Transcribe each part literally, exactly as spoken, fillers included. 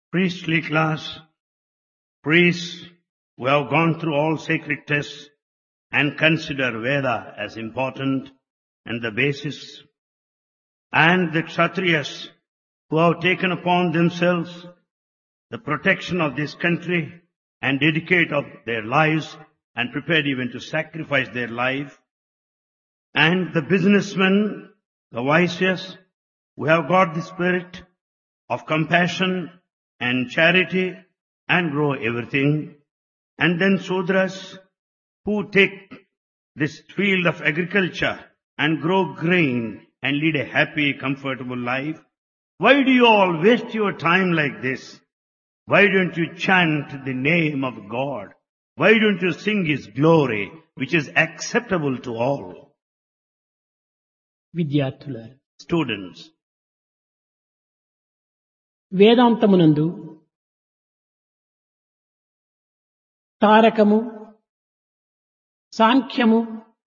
priestly class, priests who have gone through all sacred tests and consider Veda as important and the basis, and the Kshatriyas who have taken upon themselves the protection of this country and dedicate of their lives and prepared even to sacrifice their life, and the businessmen, the Vaishyas, who have got the spirit of compassion and charity and grow everything, and then Sudras who take this field of agriculture and grow grain and lead a happy, comfortable life. Why do you all waste your time like this? Why don't you chant the name of God? Why don't you sing His glory, which is acceptable to all? విద్యార్థులారా, Students, వేదాంతమునందు తారకము, సాంఖ్యము,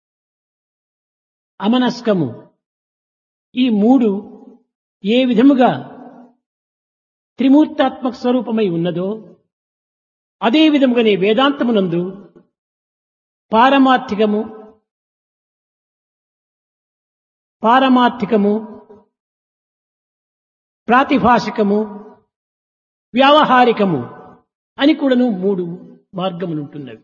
అమనస్కము ఈ మూడు ఏ విధముగా త్రిమూర్తాత్మక స్వరూపమై ఉన్నదో అదే విధముగానే వేదాంతమునందు పారమార్థికము, పారమార్థికము, ప్రాతిభాషికము, వ్యావహారికము అని కూడాను మూడు మార్గములుంటున్నవి.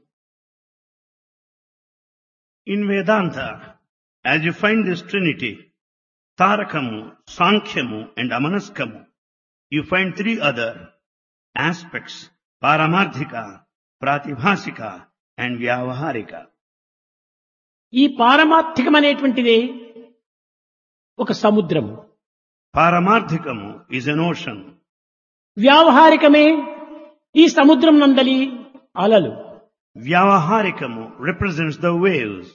in Vedanta, as you find this trinity, Tarakamu, Sankhyamu and Amanaskamu, you find three other aspects, Paramarthika, Pratibhasika and Vyavaharika. ఈ పారమార్థికం అనేటువంటిది ఒక సముద్రము, Paramarthikamu is an ocean. వ్యావహారికమే ఈ సముద్రం నందలి అలలు. Vyavaharikamu represents the waves.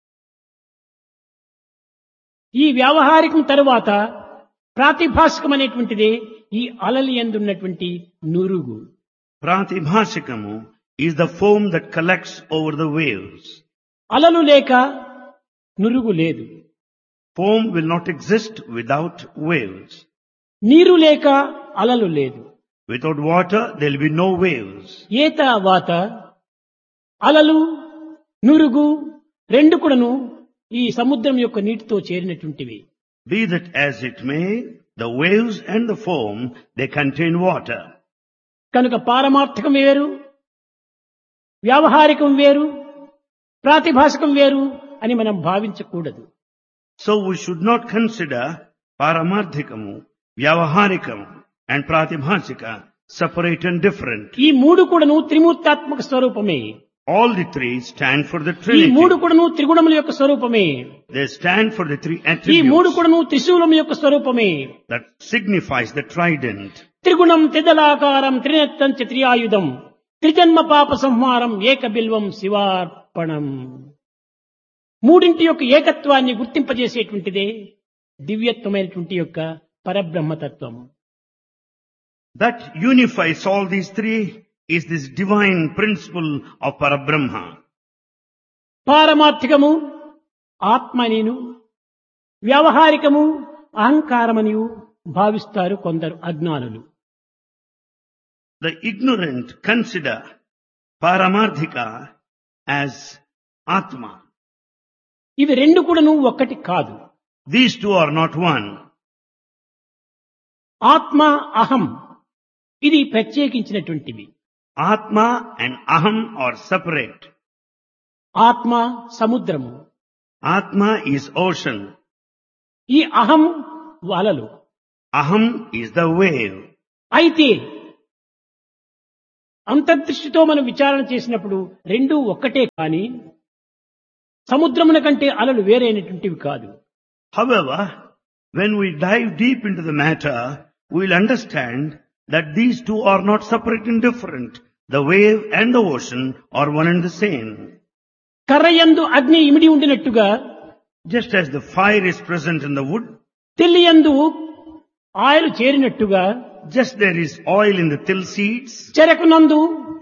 ఈ వ్యావహారికం తరువాత ప్రాతిభాషికం అనేటువంటిది ఈ అలలి యందున్నటువంటి నురుగు. Pratibhasikamu is the foam that collects over the waves. అలలు లేక నురుగు లేదు, Foam will not exist without waves. నీరు లేక అలలు లేదు. Without water, there will be no waves. ఏత వాత అలలు నురుగు రెండు కూడాను ఈ సముద్రం యొక్క నీటితో చేరినటువంటివి. Be that as it may, the waves and the foam, they contain water. కనుక పారమార్థికం వేరు, వ్యావహారికం వేరు, ప్రాతిభాషికం వేరు అని మనం భావించకూడదు. So we should not consider Paramarthikamu, Vyavaharikamu and Pratibhasika separate and different. ఈ మూడు కూడాను త్రిమూర్తాత్మక స్వరూపమే. All the three stand for the ఈ మూడు Trinity. కూడాను త్రిగుణముల యొక్క స్వరూపమే. They stand for the three ఈ మూడు attributes కూడాను త్రిశూలం యొక్క స్వరూపమే. that signifies the trident. త్రిగుణం త్రిదలాకారం త్రినేత్రం చ త్రియాయుధం త్రిజన్మ పాప సంహారం ఏక బిల్వం శివార్పణం. మూడింటి యొక్క ఏకత్వాన్ని గుర్తింపజేసేటువంటిదే దివ్యత్వమైనటువంటి యొక్క పరబ్రహ్మతత్వం. That unifies all these three is this divine principle of Parabrahma. పారమార్థికము ఆత్మనిను, వ్యావహారికము అహంకారమనియు భావిస్తారు కొందరు అజ్ఞానులు. The ignorant consider Paramarthika as Atma. ఇవి రెండు కూడాను ఒక్కటి కాదు. These two are not one. ఆత్మ అహం ఇది ప్రత్యేకించినటువంటివి. Atma and Aham are separate. ఆత్మ సముద్రము, Atma is ocean. ఈ అహం అలలు. Aham is the wave. అయితే అంతర్దృష్టితో మనం విచారణ చేసినప్పుడు రెండూ ఒక్కటే కాని సముద్రమున కంటే అలలు వేరైనటువంటివి కాదు. However, when we dive deep into the matter, we will understand that these two are not separate and different. The wave and the ocean are one and the same. కర్రయందు అగ్ని ఇమిడి ఉండినట్టుగా Just as the fire is present in the wood, తెల్లియందు oil చేరినట్టుగా just there is oil in the till seeds, చెరకునందు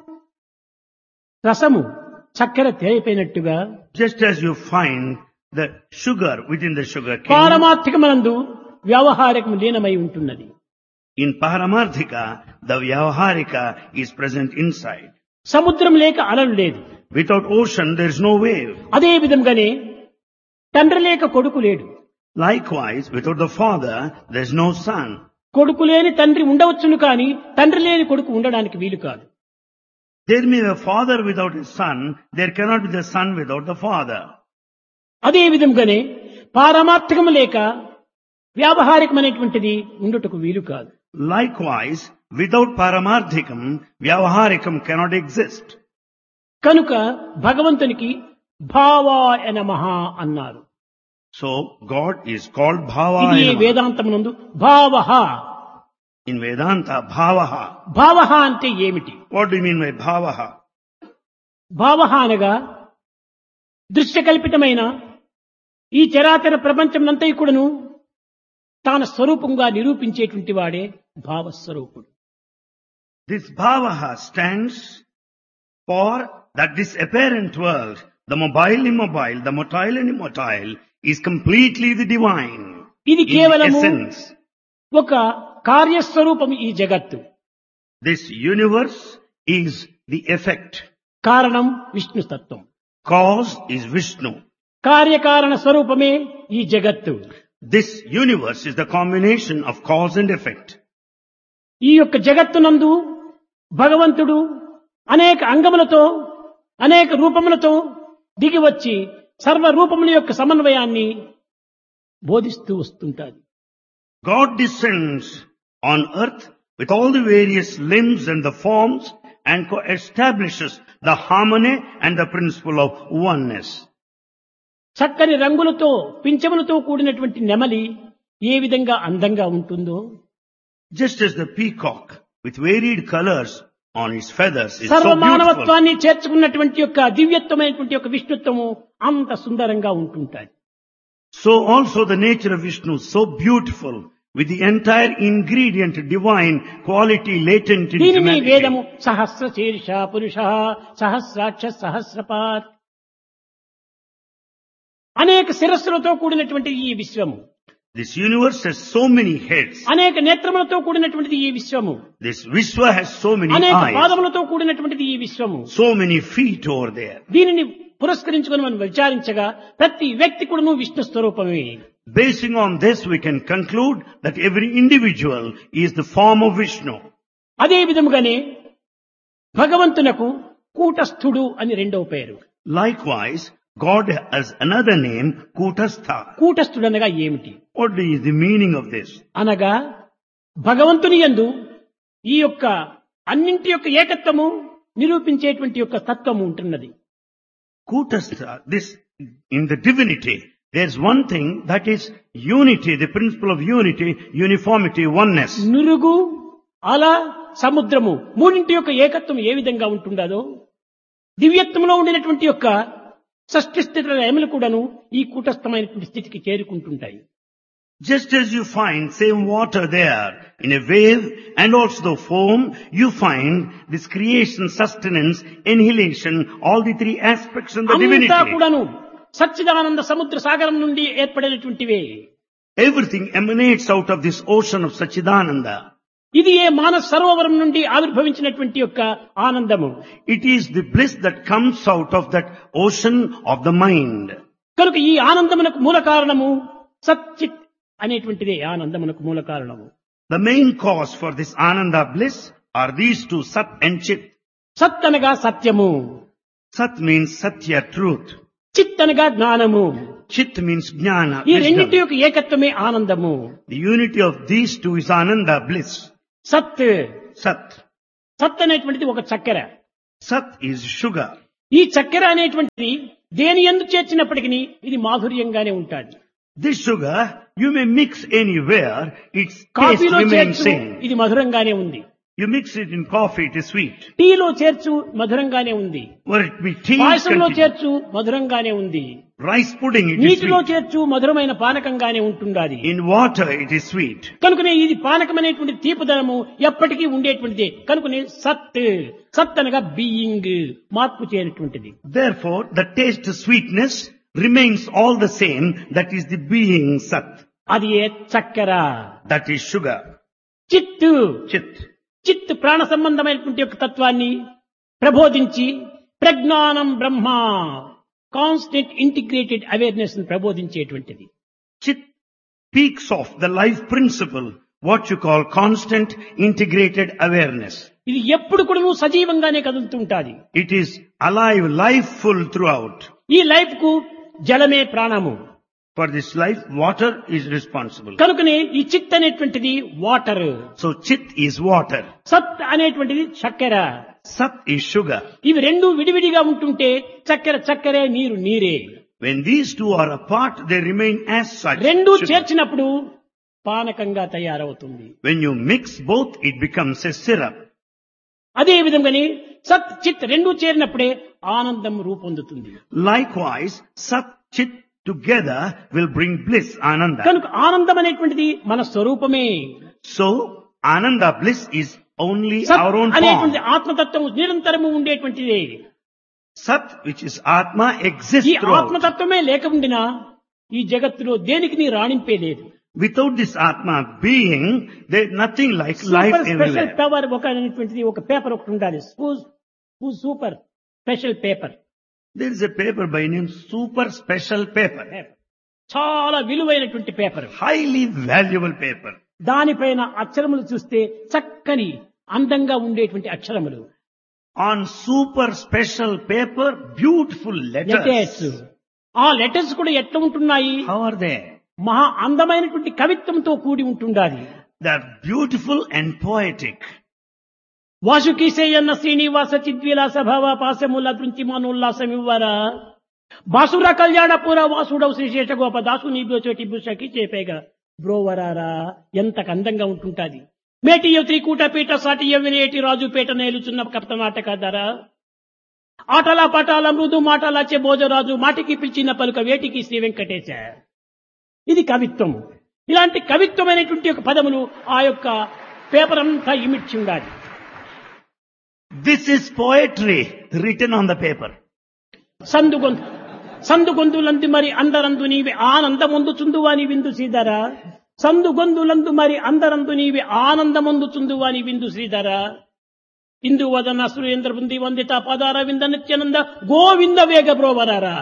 రసము చక్కెర తేలిపోయినట్టుగా just as you find the sugar within the sugar cane, పారమార్థికమనందు వ్యావహారికము లీనమై ఉంటున్నది. In Paramarthika, the Vyavaharika is present inside. సముద్రం లేక అలలు లేదు. Without ocean, there is no wave. అదే విధంగానే తండ్రి లేక కొడుకు లేడు. Likewise, without the father, there is no son. కొడుకు లేని తండ్రి ఉండవచ్చును కానీ తండ్రి లేని కొడుకు ఉండడానికి వీలు కాదు. There may be a father without a son, there cannot be the son without the father. అదే విధంగానే పారమార్థకము లేక వ్యావహారికమైనటువంటిది ఉండుటకు వీలు కాదు. Likewise, without Paramarthikam, Vyavaharikam cannot exist. కనుక భగవంతునికి భావాయ నమః అన్నారు. So, God is called Bhava. ఇది వేదాంతమునందు భావః. In Vedanta, Bhavaha. భావః అంటే ఏమిటి? What do you mean by Bhavaha? భావః అనగా దృశ్యకల్పితమైన ఈ చరాచర ప్రపంచమంతా కూడాను తాన స్వరూపంగా నిరూపించేటువంటి వాడే భావస్వరూపుడు. This Bhavaha stands for that this apparent world, the mobile immobile, the motile and immotile, is completely the divine. ఇది In కేవలము essence, ఒక కార్యస్వరూపం ఈ జగత్తు. this universe is the effect. కారణం విష్ణు తత్వం. Cause is Vishnu. కార్యకారణ స్వరూపమే ఈ జగత్తు. This universe is the combination of cause and effect. ఈ యొక్క జగత్తునందు భగవంతుడు అనేక అంగములతో అనేక రూపములతో దిగి వచ్చి సర్వ రూపముల యొక్క సమన్వయాన్ని బోధిస్తూ వస్తుంటాడు. God descends on earth with all the various limbs and the forms and co-establishes the harmony and the principle of oneness. చక్కని రంగులతో పింఛములతో కూడినటువంటి నెమలి ఏ విధంగా అందంగా ఉంటుందో, Just as the peacock with varied colors on its feathers is సర్వ so beautiful, మానవత్వాన్ని చేర్చుకున్నటువంటి యొక్క దివ్యత్వమైనటువంటి యొక్క విష్ణుత్వము అంత సుందరంగా ఉంటుంటాయి. so also the nature of Vishnu is so beautiful with the entire ingredient divine quality latent in దీనిని humanity. వేదము సహస్ర శీర్ష పురుష సహస్రాక్ష సహస్రపాత్ అనేక శిరస్సులతో కూడినటువంటి ఈ విశ్వము, This universe has so many heads. అనేక నేత్రములతో కూడినటువంటిది ఈ విశ్వము, This Vishwa has so many అనేక eyes, పాదములతో కూడినటువంటిది ఈ విశ్వము. so many feet over there. దీనిని పురస్కరించుకొని మనం విచారించగా ప్రతి వ్యక్తి కూడాను విష్ణు స్వరూపమే. Basing on this, we can conclude that every individual is the form of Vishnu. అదే విధముగానే భగవంతునకు కూటస్థుడు అని రెండవ పేరు. Likewise, God has another name, Kutastha. కూటస్థుడు అనగా ఏమిటి? What is the meaning of this? అనగా భగవంతుని యందు ఈ యొక్క అన్నింటి యొక్క ఏకత్వము నిరూపించేటువంటి యొక్క తత్వము ఉంటున్నది. Kutastha, this, in the divinity, there's one thing that is unity, the principle of unity, uniformity, oneness. నురుగు అల సముద్రము మూడింటి యొక్క ఏకత్వం ఏ విధంగా ఉంటుండదో దివ్యత్వంలో ఉండినటువంటి యొక్క షష్ఠి స్థితుల ఏమలు కూడాను ఈ కూటస్థమైనటువంటి స్థితికి చేరుకుంటుంటాయి. Just as you find same water there in a wave and also the foam, you find this creation, sustenance, annihilation, all the three aspects in the అంతా divinity. కూడాను సచ్చిదానంద సముద్ర సాగరం నుండి ఏర్పడినటువంటివే. Everything emanates out of this ocean of Sachidananda. ఇది ఏ మానవ సరోవరం నుండి ఆవిర్భవించినటువంటి యొక్క ఆనందము. It is the bliss that comes out of that ocean of the mind. కనుక ఈ ఆనందమునకు మూల కారణము సచ్చిత్ అనేటువంటిదే ఆనందమునకు మూల కారణము. The main cause for this Ananda bliss are these two, Sat and Chit. సత్ అనగా సత్యము, Sat means Satya, truth. చిత్ అనగా జ్ఞానము. Chit means Jnana, ఈ రెండింటి wisdom. యొక్క ఏకత్వమే ఆనందము. The unity of these two is Ananda bliss. సత్ Sat. సత్ అనేటువంటిది ఒక చక్కెర. Sat is sugar. ఈ చక్కెర అనేటువంటిది దేని యందు చేర్చినప్పటికీ ఇది మాధుర్యంగానే ఉంటుంది. This sugar, you may mix anywhere, its taste కాఫీలో remains చేర్చు same. ఇది మధురంగానే ఉంది. You mix it in coffee, it is sweet. టీలో చేర్చు మధురంగానే ఉంది. Or it be tea, పాయసంలో continue. చేర్చు మధురంగానే ఉంది. Rice pudding, it is నీటిలో sweet. చేర్చు మధురమైన పానకంగానే ఉంటుండాలి. In water, it is sweet. కనుకనే ఇది పానకం అనేటువంటి తీపుదనము ఎప్పటికీ ఉండేటువంటిది. కనుకనే సత్ సత్ అనగా బీయింగ్ మార్పు చేయనటువంటిది. Therefore, the taste sweetness remains all the same. That is the being Sat. అది ఏ చక్కెర. That is sugar. చిత్ Chit. చిత్ ప్రాణ సంబంధమైనటువంటి యొక్క తత్వాన్ని ప్రబోధించి ప్రజ్ఞానం బ్రహ్మ కాన్స్టెంట్ ఇంటిగ్రేటెడ్ అవేర్నెస్ ని ప్రబోధించేటువంటిది. Chit speaks of the life principle, what you call constant integrated awareness. ఇది ఎప్పుడు కూడా నువ్వు సజీవంగానే కదులుతుంటాది. It is alive, lifeful throughout. ఈ లైఫ్ కు జలమే ప్రాణము. For this life, water is responsible. కనుకనే ఈ చిత్ అనేటువంటిది water, So chit is water. సత్ అనేటువంటిది చక్కెర. Sat is sugar. ఇవి రెండు విడివిడిగా ఉంటుంటే చక్కెర చక్కెరే, నీరు నీరే. When these two are apart, they remain as such. రెండు sugar. చేర్చినప్పుడు పానకంగా తయారవుతుంది. When you mix both, it becomes a syrup. అదే విధంగానే సత్ చిత్ రెండు చేరినప్పుడే ఆనందం రూపొందుతుంది. Likewise, Sat, Chit together will bring bliss, Ananda. కనుక ఆనందం అనేటువంటిది మన స్వరూపమే. So, Ananda, bliss is only సత్ our own అనేటువంటి form. ఆత్మతత్వము నిరంతరము ఉండేటువంటిదే. Sat, which is Atma, exists ఈ throughout. ఆత్మతత్వమే లేక ఉండినా ఈ జగత్తులో దేనికి నీ రాణింపే లేదు. Without this Atma being, there is nothing like life super special everywhere. Power ఒక అనేటువంటిది ఒక పేపర్ ఒకటి ఉండాలి. Super special paper. There is a paper by name Super Special Paper. చాలా విలువైనటువంటి పేపర్. Highly valuable paper. దానిపైన అక్షరములు చూస్తే చక్కని అందంగా ఉండేటువంటి అక్షరములు. On super special paper, beautiful letters. letters. ఆ లెటర్స్ కూడా ఎట్లా ఉంటున్నాయి? How are they? మహా అందమైనటువంటి కవిత్వంతో కూడి ఉంటుండాలి. They are beautiful and poetic. వాసుకీసేయన్న Srinivasa చిద్విలాస భవ పాశముల దృంచి మనోల్లాసమివ్వరా బాసుర కళ్యాణపుర వాసుడవు శ్రీశేష గోప దాసు నీబో చోటి భూషకి చేపేగా బ్రోవరారా ఎంత అందంగా ఉంటుంటాది. మేటియ త్రికూట పీట సాటియ వినేటి రాజుపేట నేలుచున్న కప్త నాటక ధర ఆటల పటాల మృదు మాటలాచే భోజరాజు మాటికి పిలిచిన పలుక వేటికి శ్రీ వెంకటేశ. ఇది కవిత్వం. ఇలాంటి కవిత్వమైనటువంటి ఒక పదములు ఆ యొక్క పేపర్ అంతా ఇమిడ్చి ఉండాలి. This is poetry written on the paper. సందుగొందు సందుగొందులందు మరి అందరందు నీవి ఆనందమొందుచుందువాని విందు శ్రీధర సందుగొందులందు మరి అందరందు నీవి ఆనందమొందుచుందువాని విందు శ్రీధర ఇందు వదన సురేంద్ర బృంది వందిత పదార వింద నిత్యానంద గోవింద వేగ బ్రోవరారా.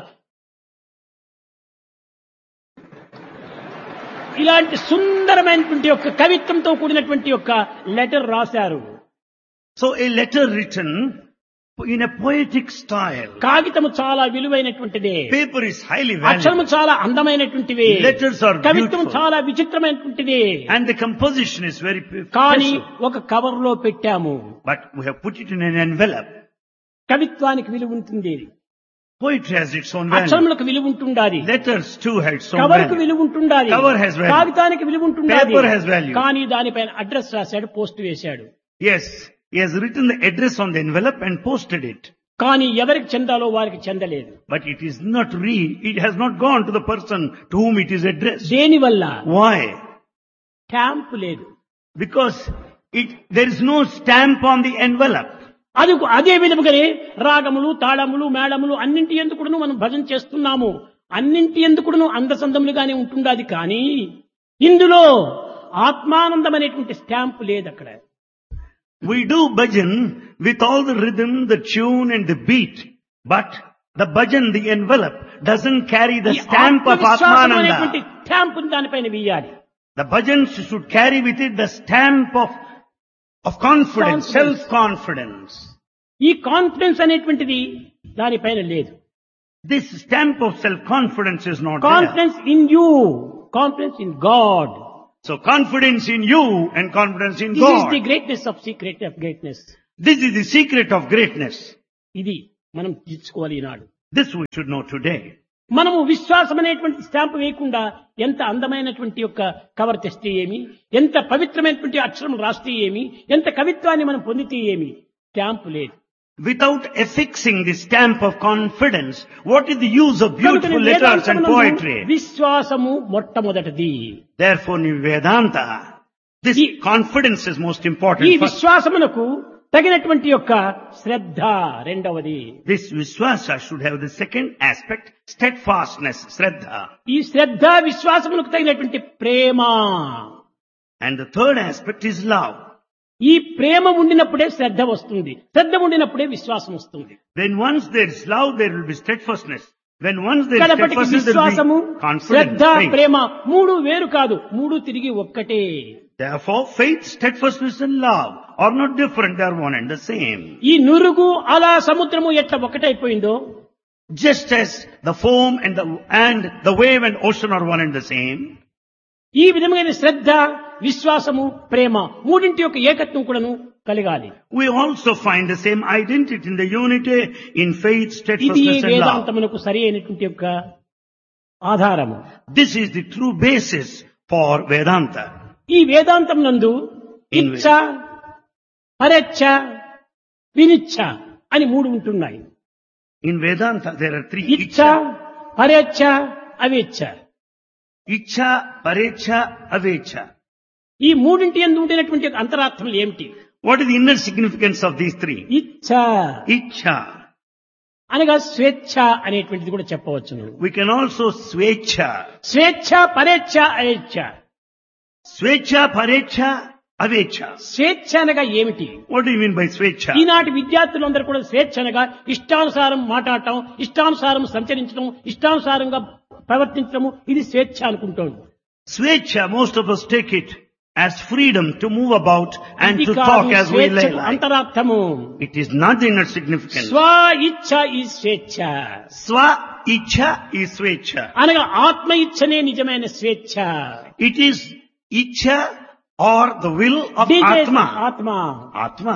ఇలాంటి సుందరమైనటువంటి యొక్క కవిత్వంతో కూడినటువంటి యొక్క లెటర్ రాశారు. So a letter written in a poetic style. కాగితము చాలా విలువైనటువంటిదే. Paper is highly అక్షరము valuable. చాలా అందమైనటువంటివి. Letters are కవిత్వం beautiful. చాలా విచిత్రమైనటువంటిది. And the composition is very కానీ special. ఒక కవర్ లో పెట్టాము. But we have put it in an envelope. కవిత్వానికి విలువ ఉంటుంది. Poetry has its own value. అక్షరములకు విలువ ఉంటుండాలి. Letters too had its own cover కు value. విలువ ఉంటుండాలి. Cover has value. కాగితానికి విలువ ఉంటుండాలి. Paper has value. కానీ దానిపైన అడ్రస్ రాశాడు, పోస్ట్ వేశాడు. Yes, he has written the address on the envelope and posted it. కానీ ఎవరికి చెందాలో వారికి చెందలేదు. But it is not real. It has not gone to the person to whom it is addressed. దేనివల్ల? Why? Stamp లేదు. Because it, there is no stamp on the envelope. అది అదే విధముగానే రాగములు తాళములు మేళములు అన్నింటి ఎందుకును మనం భజన చేస్తున్నాము. అన్నింటి ఎందుకును అందసందములుగానే ఉంటుండాది. కానీ ఇందులో ఆత్మానందం అనేటువంటి స్టాంప్ లేదు అక్కడ. We do bhajan with all the rhythm, the tune and the beat. But the bhajan, the envelope, doesn't carry the ఈ stamp of ఆత్మవిశ్వాసం అనేటువంటి Atmananda. స్టాంప్ దానిపైన వేయాలి. The bhajan should carry with it the stamp of, of confidence, Confidence. self-confidence. ఈ confidence అనేటువంటిది దానిపైన లేదు. This stamp of self-confidence is not there. Confidence in you, confidence in God. So confidence in you and confidence in this is the God. Greatness of secret of greatness. This is the secret of greatness. ఇది మనం తీర్చుకోవాలి ఈనాడు. This we should know today. మనము విశ్వాసం అనేటువంటి stamp వేయకుండా ఎంత అందమైనటువంటి యొక్క కవర్ తెస్తే ఏమి, ఎంత పవిత్రమైనటువంటి అక్షరం రాస్తే ఏమి, ఎంత కవిత్వాన్ని మనం పొందితే ఏమి, స్టాంప్ లేదు. Without affixing the stamp of confidence, what is the use of beautiful కనుకనే letters and వేదాంతమునందు poetry? విశ్వాసము మొట్టమొదటిది. Therefore, in Vedanta, this ఈ- confidence is most ఈ important. First, విశ్వాసమునకు తగినటువంటి యొక్క శ్రద్ధ రెండవది. this Vishwasa should have the second aspect, steadfastness, Shraddha. ఈ శ్రద్ధ విశ్వాసమునకు తగినటువంటి ప్రేమ. And the third aspect is love. ఈ ప్రేమ ఉండినప్పుడే శ్రద్ధ వస్తుంది, శ్రద్ధ ఉండినప్పుడే విశ్వాసం వస్తుంది. When once there is love, there will be steadfastness. When once there is కడపటికి steadfastness, there విశ్వాసము, will be confidence. Shraddha, faith. ప్రేమ మూడు వేరు కాదు, మూడు తిరిగి ఒక్కటే. Therefore, faith, steadfastness and love are not different, they are one and the same. ఈ నురుగు అలా సముద్రము ఎట్లా ఒకటైపోయిందో, Just as the foam and the, and the wave and ocean are one and the same, ఈ విధమైన శ్రద్ధ, విశ్వాసము, ప్రేమ మూడింటి యొక్క ఏకత్వం కూడాను కలగాలి. we also find the same identity in the unity in faith, ఇది steadfastness and love. వేదాంతమునకు సరి అయినటువంటి యొక్క ఆధారము. This is the true basis for Vedanta. ఈ వేదాంతం నందు In ఇచ్ఛ, పరేచ్ఛ, వినిచ్ఛ అని మూడు ఉంటున్నాయి. In Vedanta, there are three. ఇచ్ఛ, పరేచ్ఛ, అవేచ్ఛ. Ichha, Parecha, Avecha. ఈ మూడింటి యందు ఉండేటువంటి యొక్క అంతరార్థములు ఏమిటి? What is the inner significance of these three? ఇచ్ఛ Ichha. అనగా స్వేచ్ఛ అనేటువంటిది కూడా చెప్పవచ్చును. We can also Svecha. స్వేచ్ఛ, పరేచ్ఛ, అవేచ్ఛ. Svecha, Parecha, Avecha. స్వేచ్ఛ అనగా ఏమిటి? What do you mean by Svecha? ఈనాటి విద్యార్థులందరూ కూడా స్వేచ్ఛ అనగా ఇష్టానుసారం మాట్లాడటం, ఇష్టానుసారం సంచరించడం, ఇష్టానుసారంగా ప్రవర్తించడము, ఇది స్వేచ్ఛ అనుకుంటోంది. Svecha, most of us take it as freedom to move about and ఇది to కాదు talk as we స్వేచ్ఛకు like. అంతరార్థము. It is not the inner significance. స్వ ఇచ్ఛ ఈ స్వేచ్ఛ Swa Ichha is Svecha. అనగా ఆత్మ ఇచ్ఛనే నిజమైన స్వేచ్ఛ. It is Ichha or the will of దీనికే Atma. ఆత్మ. Atma.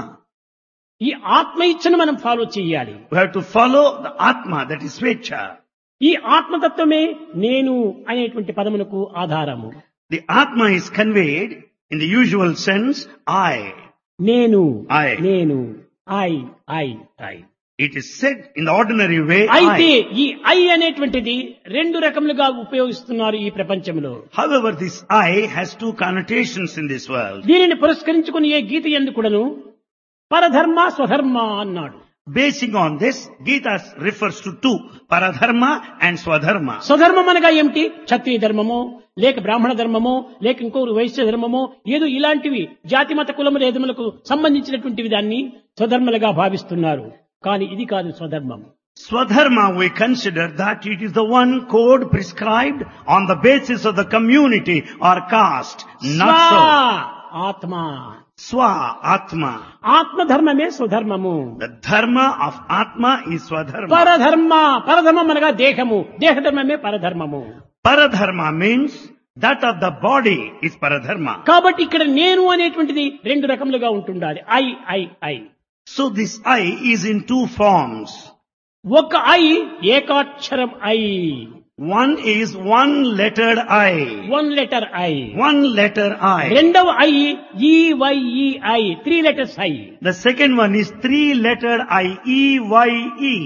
ఈ ఆత్మ ఇచ్ఛను మనం ఫాలో చేయాలి. We have to follow the Atma, that is Svecha. ఈ ఆత్మతత్వమే నేను అనేటువంటి పదమునకు ఆధారము. The Atma is conveyed in the usual sense, I. నేను I. నేను I I I. It is said in the ordinary way, అయితే I. ఈ I అనేటువంటిది రెండు రకములుగా ఉపయోగిస్తున్నారు ఈ ప్రపంచంలో. However, this I has two connotations in this world. దీనిని పురస్కరించుకుని ఏ గీత యందు కూడాను పరధర్మ, స్వధర్మ అన్నాడు. Basing on this, Gita refers to two, Paradharma and Swadharma. స్వధర్మం అనగా ఏమిటి? క్షత్రియ ధర్మమో, లేక బ్రాహ్మణ ధర్మమో, లేక ఇంకొకరు వైశ్య ధర్మమో, ఏదో ఇలాంటివి జాతి మత కులముల యజములకు సంబంధించినటువంటివి దాన్ని స్వధర్మలుగా భావిస్తున్నారు. కానీ ఇది కాదు స్వధర్మం. Swadharma, we consider that it is the one code prescribed on the basis of the community or caste. Not so. ఆత్మ. Swa, Atma. ఆత్మధర్మమే స్వధర్మము. The dharma of Atma is Swadharma. పరధర్మ, పరధర్మం అనగా దేహము, దేహధర్మమే పరధర్మము. Paradharma means that of the body is Paradharma. కాబట్టి ఇక్కడ నేను అనేటువంటిది రెండు రకములుగా ఉంటుండాలి. I I I. So this I is in two forms. ఒక I ఏకాక్షరం I. One is one lettered I. One letter I. One letter I. రెండవ I ఈవైఈఐ, three letters I. The second one is three lettered I. E Y E.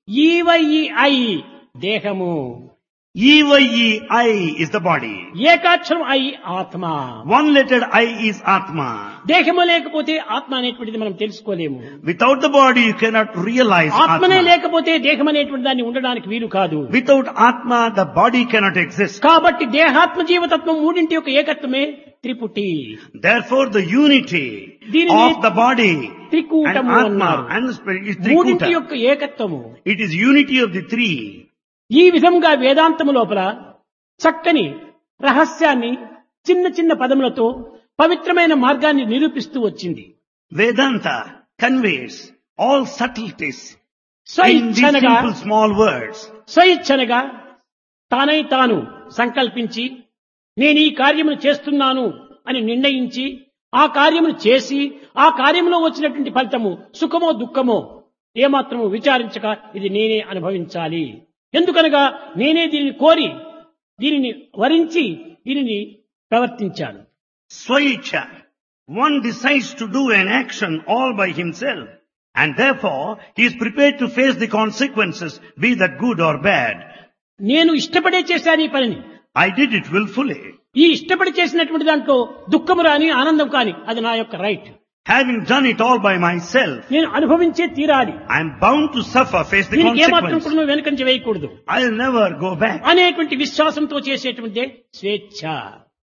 ఈవైఈఐ దేహము, E Y E I is the body. ఏకాక్షరం I ఆత్మ. One lettered I is Atma. దేహము లేకపోతే ఆత్మ అనేటువంటిది మనం తెలుసుకోలేము. Without the body you cannot realize ఆత్మనే Atma. లేకపోతే దేహం అనేటువంటి దాన్ని ఉండడానికి వీలు కాదు. Without Atma the body cannot exist. కాబట్టి దేహాత్మ జీవతత్వం మూడింటి యొక్క ఏకత్వమే త్రిపుటి. Therefore the unity దీనిని of the body and త్రికూటము Atma అన్నారు. and the spirit is మూడింటి Trikuta. యొక్క ఏకత్వము. It is unity of the three. ఈ విధంగా వేదాంతము లోపల చక్కని రహస్యాన్ని చిన్న చిన్న పదములతో పవిత్రమైన మార్గాన్ని నిరూపిస్తూ వచ్చింది. Vedanta conveys all subtleties in these స్వయిచ్ఛనగా simple small words. స్వయిచ్ఛనగా తానై తాను సంకల్పించి నేను ఈ కార్యమును చేస్తున్నాను అని నిర్ణయించి ఆ కార్యమును చేసి ఆ కార్యంలో వచ్చినటువంటి ఫలితము సుఖమో దుఃఖమో ఏమాత్రము విచారించక ఇది నేనే అనుభవించాలి. ఎందుకనగా నేనే దీనిని కోరి దీనిని వరించి దీనిని ప్రవర్తించాను. Swaicha. One decides to do an action all by himself and therefore he is prepared to face the consequences, be that good or bad. నేను ఇష్టపడే చేశాను ఈ పనిని. I did it willfully. ఈ ఇష్టపడి చేసినటువంటి దాంట్లో దుఃఖము రాని ఆనందం కాని అది నా యొక్క right. Having done it all by myself, నేను అనుభవించే తీరాలి. I am bound to suffer, face the దీనికి ఏమాత్రం consequences. కూడా వెనుకంజ వేయకూడదు I'll never go back. అనేటువంటి విశ్వాసంతో చేసేటువంటి స్వేచ్ఛ.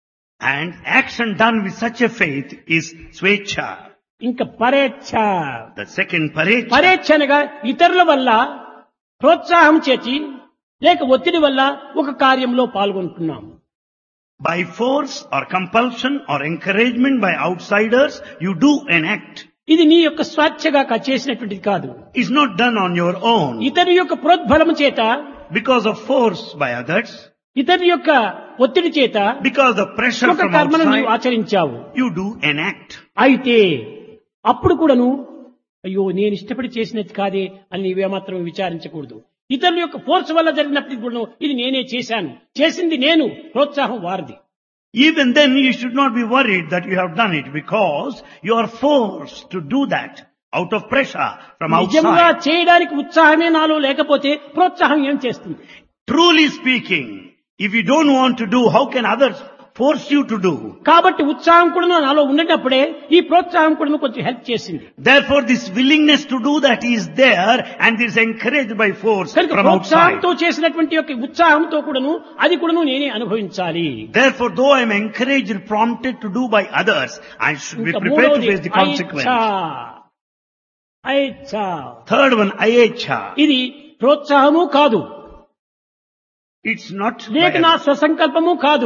And action done with such a faith is swecha. ఇంకా పరేచ్ఛ. The second parecha. పరేచ్ఛ అనగా ఇతరుల వల్ల ప్రోత్సాహం చేసి లేక ఒత్తిడి వల్ల ఒక కార్యంలో పాల్గొంటున్నాము. By force or compulsion or encouragement by outsiders, you do an act. ఇది నీ యొక్క స్వేచ్ఛగా చేసినటువంటిది కాదు. It's not done on your own. ఇతని యొక్క ప్రోద్బలము చేత, Because of force by others, ఇతని యొక్క ఒత్తిడి చేత because of pressure ఒక from కర్మను నీవు outside, ఆచరించావు. you do an act. అయితే అప్పుడు కూడాను అయ్యో నేను ఇష్టపడి చేసినది కాదే అని నీవేమాత్రం విచారించకూడదు. ఇతరుల యొక్క ఫోర్స్ వల్ల జరిగినప్పటికీ కూడా ఇది నేనే చేశాను, చేసింది నేను, ప్రోత్సాహం వారిది. Even then you should not be worried that you have done it, because you are forced to do that out of pressure from నిజంగా outside. చేయడానికి ఉత్సాహమే నాలో లేకపోతే ప్రోత్సాహం ఏం చేస్తుంది? Truly speaking, if you don't want to do, how can others force you to do? కాబట్టి ఉత్సాహం కూడా నాలో ఉన్నప్పుడే ఈ ప్రోత్సాహం కూడా కొంచెం హెల్ప్ చేసింది. Therefore this willingness to do that is there, and is encouraged by force కనుక from outside. ప్రోత్సాహంతో చేసినటువంటి యొక్క ఉత్సాహంతో కూడాను అది కూడాను నేనే అనుభవించాలి. Therefore, though I am encouraged, prompted to do by others, I should be ఇంకా prepared to మూడవది face the consequence. ఐచ్ఛ. ఐచ్ఛ. Third one, ayecha. ఇది ప్రోత్సాహము కాదు, It's not లేక by, నా స్వసంకల్పము కాదు.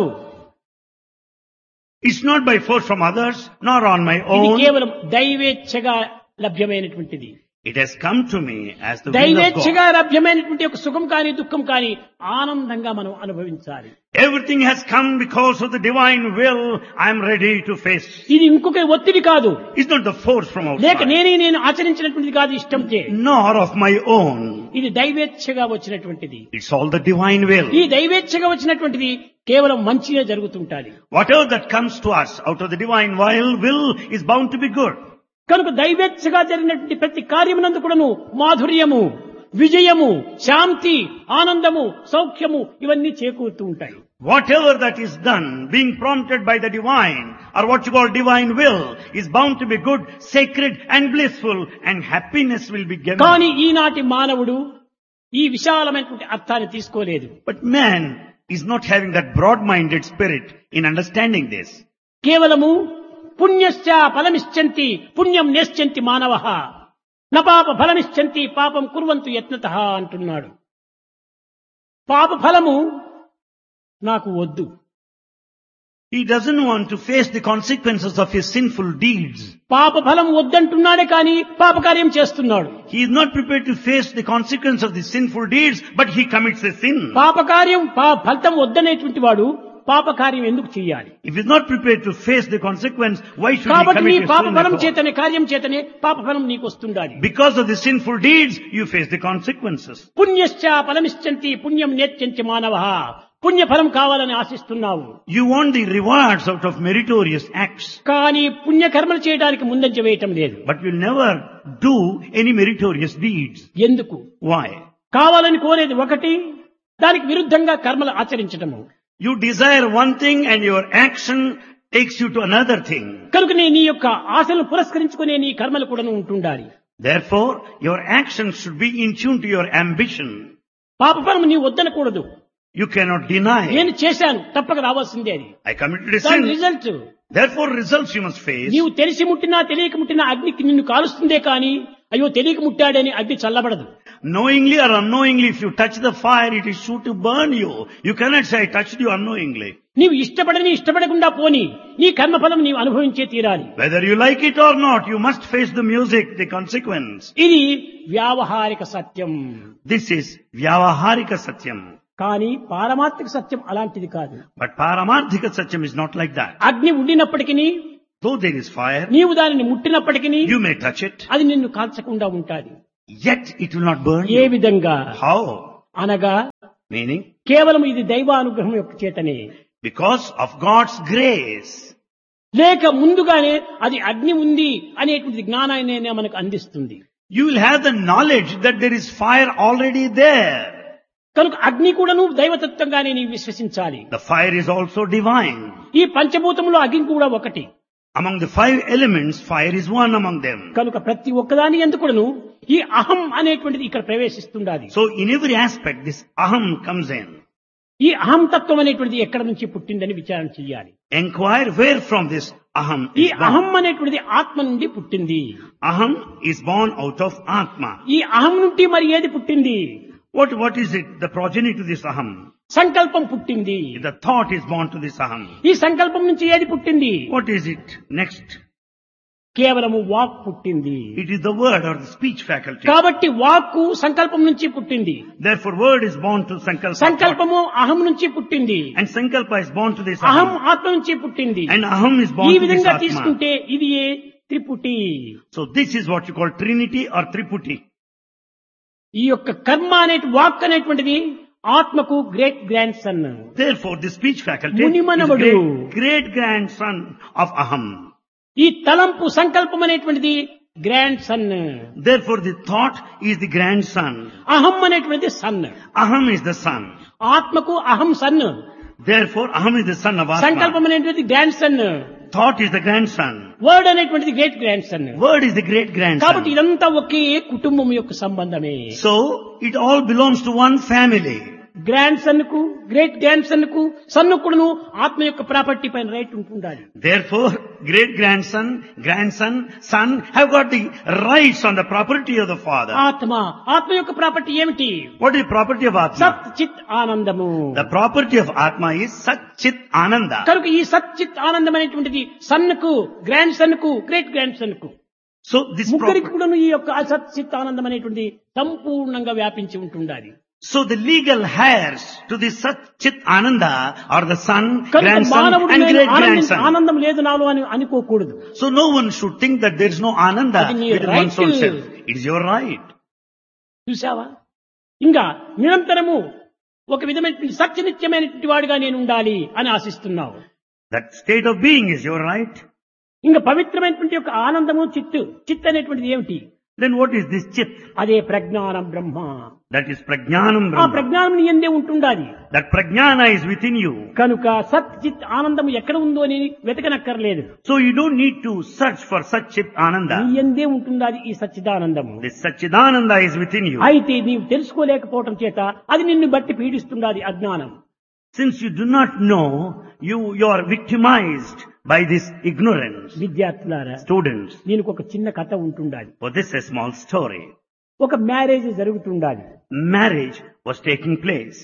it's not by force from others, nor on my ఇది own. కేవలం దైవేచ్ఛగా లభ్యమైనటువంటిది. It has come to me as the will of దైవేచ్ఛగా God. లభ్యమైనటువంటి ఒక సుఖం కానీ దుఃఖం కానీ ఆనందంగా మనం అనుభవించాలి. Everything has come because of the divine will. I am ready to face. ఇది ఇంకొక ఒత్తిడి కాదు, It's not the force from లేక outside, నేనే నేను ఆచరించినటువంటిది కాదు ఇష్టంచే. nor of my own. ఇది దైవేచ్ఛగా వచ్చినటువంటిది. It's all the divine will. ఈ దైవేచ్ఛగా వచ్చినటువంటిది కేవలం మంచిగా జరుగుతుంటాది. Whatever that comes to us out of the divine will, will is bound to be good. కనుక దైవేచ్ఛగా జరిగినటువంటి ప్రతి కార్యమునందు కూడాను మాధుర్యము, విజయము, శాంతి, ఆనందము, సౌఖ్యము ఇవన్నీ చేకూరుతూ ఉంటాయి. Whatever that is done, being prompted by the divine, or what you call divine will, is bound to be good, sacred and blissful, and happiness will be given. కానీ ఈనాటి మానవుడు ఈ విశాలమైనటువంటి అర్థాన్ని తీసుకోలేదు. But man is not having that broad-minded spirit in understanding this. కేవలము పుణ్యశ్చ ఫలమిశ్చంతి పుణ్యం నేశ్చంతి మానవః న పాప ఫలమిశ్చంతి పాపం కుర్వంతు యత్నతః అంటున్నాడు. పాప ఫలము నాకు వద్దు. He doesn't want to face the consequences of his sinful deeds. పాప ఫలం వద్దంటున్నాడే కానీ పాపకార్యం చేస్తున్నాడు. He is not prepared to face the consequence of the sinful deeds, but he commits a sin. పాపకార్యం పా- ఫలితం వద్దనేటువంటి వాడు పాపకార్యం ఎందుకు చేయాలి? If he is not prepared to face the consequence, why should he కాబట్టి నీ commit a పాప sin ఫలం at all? చేతనే కార్యం చేతనే పాప ఫలం నీకు వస్తుండాలి. Because of the sinful deeds, you face the consequences. పుణ్యశ్చ ఫలమిశ్చంతి పుణ్యం నేత్యంతి మానవః పుణ్యఫలం కావాలని ఆశిస్తున్నావు. You want the rewards out of meritorious acts, కానీ పుణ్యకర్మలు చేయడానికి ముందంజ వేయటం లేదు. but you never do any meritorious deeds. ఎందుకు? Why? కావాలని కోరేది ఒకటి, దానికి విరుద్ధంగా కర్మలు ఆచరించటము. You desire one thing and your action takes you to another thing. కనుక నీ నీ యొక్క ఆశలను పురస్కరించుకునే నీ కర్మలు కూడా ఉంటుండాలి. Therefore, your actions should be in tune to your ambition. పాపఫలం నీవు వద్దనకూడదు. You cannot deny. నేను చేశాను, తప్పక రావాల్సిందే అది. I committed a దాని sin. Result Therefore, results you must face. నీవు తెలిసి ముట్టినా తెలియక ముట్టినా అగ్నికి నిన్ను కాలుస్తుందే కానీ అయ్యో తెలియక ముట్టాడని అగ్ని చల్లబడదు. Knowingly or unknowingly, if you touch the fire, it is sure to burn you. You cannot say, I touched you unknowingly. నీవు ఇష్టపడని ఇష్టపడకుండా పోని నీ కర్మఫలం నీవు అనుభవించే తీరాలి. Whether you like it or not, you must face the music, the consequence. ఇది వ్యావహారిక సత్యం. This is Vyavaharika Satyam. కానీ పారమార్థిక సత్యం అలాంటిది కాదు. But Paramarthika Satyam is not like that. అగ్ని ఉండినప్పటికీ Though there is fire, నీవు దానిని ముట్టినప్పటికీ you may touch it, అది నిన్ను కాల్చకుండా ఉంటాది. yet it will not burn A you. విధంగా How? అనగా Meaning, కేవలం ఇది దైవానుగ్రహం యొక్క చేతనే, because of God's grace. లేక ముందుగానే అది అగ్ని ఉంది అనేటువంటి జ్ఞానాన్ని మనకు అందిస్తుంది. You will have the knowledge that there is fire already there. కనుక అగ్ని కూడాను దైవతత్వంగానే నీవు విశ్వసించాలి. The fire is also divine. ఈ పంచభూతంలో అగ్ని కూడా ఒకటి. Among the five elements, fire is one among them. కనుక ప్రతి ఒక్కదాని ఎందుకును ఈ అహం అనేటువంటిది ఇక్కడ ప్రవేశిస్తుండాలి. So in every aspect, this aham comes in. ఈ అహం తత్వం అనేటువంటిది ఎక్కడ నుంచి పుట్టిందని విచారణ చేయాలి. Inquire where from this aham ఈ is born. అహం అనేటువంటిది ఆత్మ నుండి పుట్టింది. Aham is born out of Atma. ఈ అహం నుండి మరి ఏది పుట్టింది? What, what is it? The progeny to this aham. సంకల్పం పుట్టింది. The thought is born to this aham. ఈ సంకల్పం నుంచి ఏది పుట్టింది? What is it? Next. కేవలము వాక్ పుట్టింది. It is the word or the speech faculty. కాబట్టి వాక్కు సంకల్పం నుంచి పుట్టింది. Therefore word is born to sankalpa. సంకల్పము అహం నుంచి పుట్టింది. And sankalpa is born to this అహం aham. ఆత్మ నుంచి పుట్టింది. And aham is born ఈ to this విధంగా atma. తీసుకుంటే ఇది ఏ త్రిపుటి. So this is what you call Trinity or Triputi. ఈ యొక్క కర్మ అనే వాక్ అనేటువంటిది ఆత్మకు great grand son. Therefore the speech faculty is మునిమనవడు. great, great grandson of aham. ఈ తలంపు సంకల్పం అనేటువంటిది grand son. Therefore the thought is the grandson. అహం అనేటువంటిది sun. Aham is the son. ఆత్మకు అహం sun. Therefore aham is the son of Atma. సంకల్పం అనేటువంటిది grand son. Thought is the grandson. Word అనేటువంటిది great grand son. Word is the great కాబట్టి grandson. ఇదంతా ఒకే కుటుంబం యొక్క సంబంధమే. So it all belongs to one family. Grand son కు great grand son కు సన్ను కూడాను ఆత్మ యొక్క ప్రాపర్టీ పైన రైట్ ఉంటుండాలి. Therefore great grandson, grandson, son have got the rights on the property of the father. ఆత్మ ఆత్మ యొక్క ప్రాపర్టీ ఏమిటి? What is the property of Atma? సత్ చిత్ ఆనందము. The property of Atma is Sat Chit Ananda. కనుక ఈ సత్ చిత్ ఆనందం అనేటువంటిది సన్నుకు గ్రాండ్ సన్ కు గ్రేట్ గ్రాండ్ సన్ కు So this ముగ్గురికి property. కూడాను ఈ యొక్క సత్ చిత్ ఆనందం అనేటువంటిది సంపూర్ణంగా వ్యాపించి ఉంటుండాలి. So the legal heirs to this Sat Chit Ananda are the son, కనుక grandson మానవుడు and నేను great ఆనందం grandson. ఆనందం లేదు నాలో అని అనుకోకూడదు. So no one should think that there is no Ananda అది నీ within right. one's own self. It is your right. చూసావా? ఇంకా నిరంతరము ఒక విధమైన సత్యనిత్యమైనటువంటి వాడిగా నేను ఉండాలి అని ఆశిస్తున్నావు. That state of being is your right. ఇంకా పవిత్రమైనటువంటి యొక్క ఆనందము చిత్తు చిత్ అనేటువంటిది ఏమిటి? Then what is this Chit? అదే ప్రజ్ఞానం బ్రహ్మ. That is Prajnanam ఆ Brahma. ప్రజ్ఞానం నీ యందే ఉంటుండాలి. That Prajnana is within you. కనుక సత్ చిత్ ఆనందం ఎక్కడ ఉందో అని వెతకనక్కర్లేదు. So you don't need to search for Sat Chit నీ Ananda. యందే ఉంటుండాలి ఈ సచ్చిదానందము. This Satchidananda is within you. అయితే నీవు తెలుసుకోలేకపోవటం చేత అది నిన్ను బట్టి పీడిస్తుండాలి అజ్ఞానం. Since you do not know, you, you are victimized by this ignorance. విద్యార్థులారా, Students, దీనికి ఒక చిన్న కథ ఉంటుండాలి. for this a small story. ఒక marriage జరుగుతుండాలి. Marriage was taking place.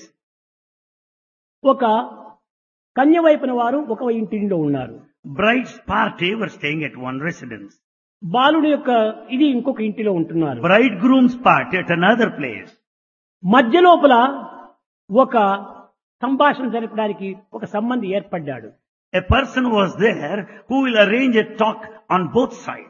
ఒక కన్య వైపున వారు ఒక ఇంటిలో ఉన్నారు. Bride's party were staying at one residence. బాలుడి యొక్క ఇది ఇంకొక ఇంటిలో ఉంటున్నారు. Bridegroom's party at another place. మధ్య లోపల ఒక సంభాషణ జరపడానికి ఒక సంబంధి ఏర్పడ్డాడు. A person was there who will arrange a talk on both sides.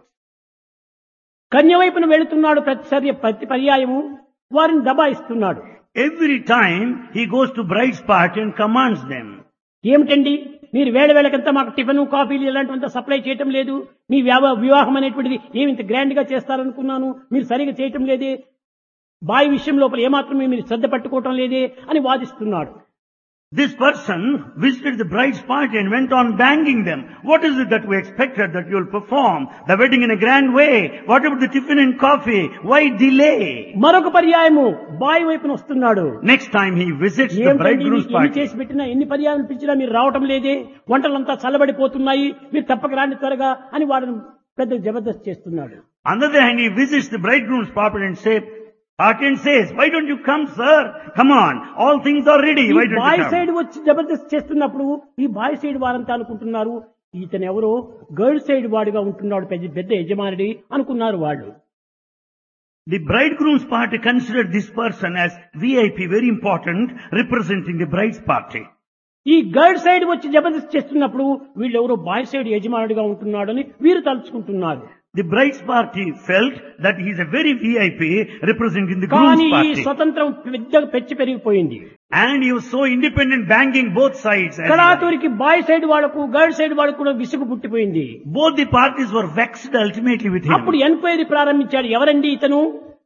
కన్య వైపున వెళుతున్నాడు ప్రతిసారి ప్రతి పర్యాయము వారిని దబాయిస్తున్నాడు. Every time he goes to bride's party and commands them. ఏమిటండి మీరు వేళ వేళకంతా మాకు టిఫిన్ కాఫీలు ఇలాంటివంతా సప్లై చేయటం లేదు. మీ వ్యవ- వివాహం అనేటువంటిది ఏమింత గ్రాండ్ గా చేస్తారనుకున్నాను, మీరు సరిగా చేయటం లేదే, బాయి విషయం లోపల ఏమాత్రమే మీరు శ్రద్ధ పట్టుకోవటం లేదే అని వాదిస్తున్నాడు. This person visited the bride's party and went on banging them. What is it that we expected that you will perform the wedding in a grand way? What about the tiffin and coffee? Why delay? మరొక పర్యాయము బాయి వైపున వస్తున్నాడు. Next time he visits the ఏమిటండి bridegroom's ఎన్ని party. చేసి పెట్టినా ఎన్ని పర్యాయాలు పిలిచినా మీరు రావటం లేదే, వంటలంతా చల్లబడిపోతున్నాయి, మీరు తప్పక రాండి త్వరగా అని వాడిని పెద్ద జబర్దస్త్ చేస్తున్నాడు. On the other hand, he visits the bridegroom's party and say, party and says, why don't you come, sir? Come on, all things are ready. ఈ Why don't bye you side come? వచ్చి జబర్దస్త్ చేస్తున్నప్పుడు ఈ bye side వారంతా అనుకుంటున్నారు ఇతను ఎవరో girl side వాడిగా ఉంటున్నాడు, పెద్ద పెద్ద యజమానుడి అనుకున్నారు వాళ్ళు. The bridegroom's party considered this person as V I P, very important, representing the bride's party. ఈ గర్ల్ సైడ్ వచ్చి జబర్దస్త్ చేస్తున్నప్పుడు వీళ్ళు ఎవరో బాయ్ సైడ్ యజమానుడిగా ఉంటున్నాడు అని వీరు తలుచుకుంటున్నారు. The bride's party felt that he is a very V I P representing the కానీ groom's ఈ party. స్వతంత్రం పెద్దగా పెచ్చి పెరిగిపోయింది. And he was so independent, banging both sides. as well. కళాతూరికి bye side వాళ్లకు గర్ల్ సైడ్ వాళ్ళకు కూడా విసుగు పుట్టిపోయింది. Both the parties were vexed ultimately with him. అప్పుడు ఎంక్వైరీ ప్రారంభించాడు. ఎవరండి ఇతను?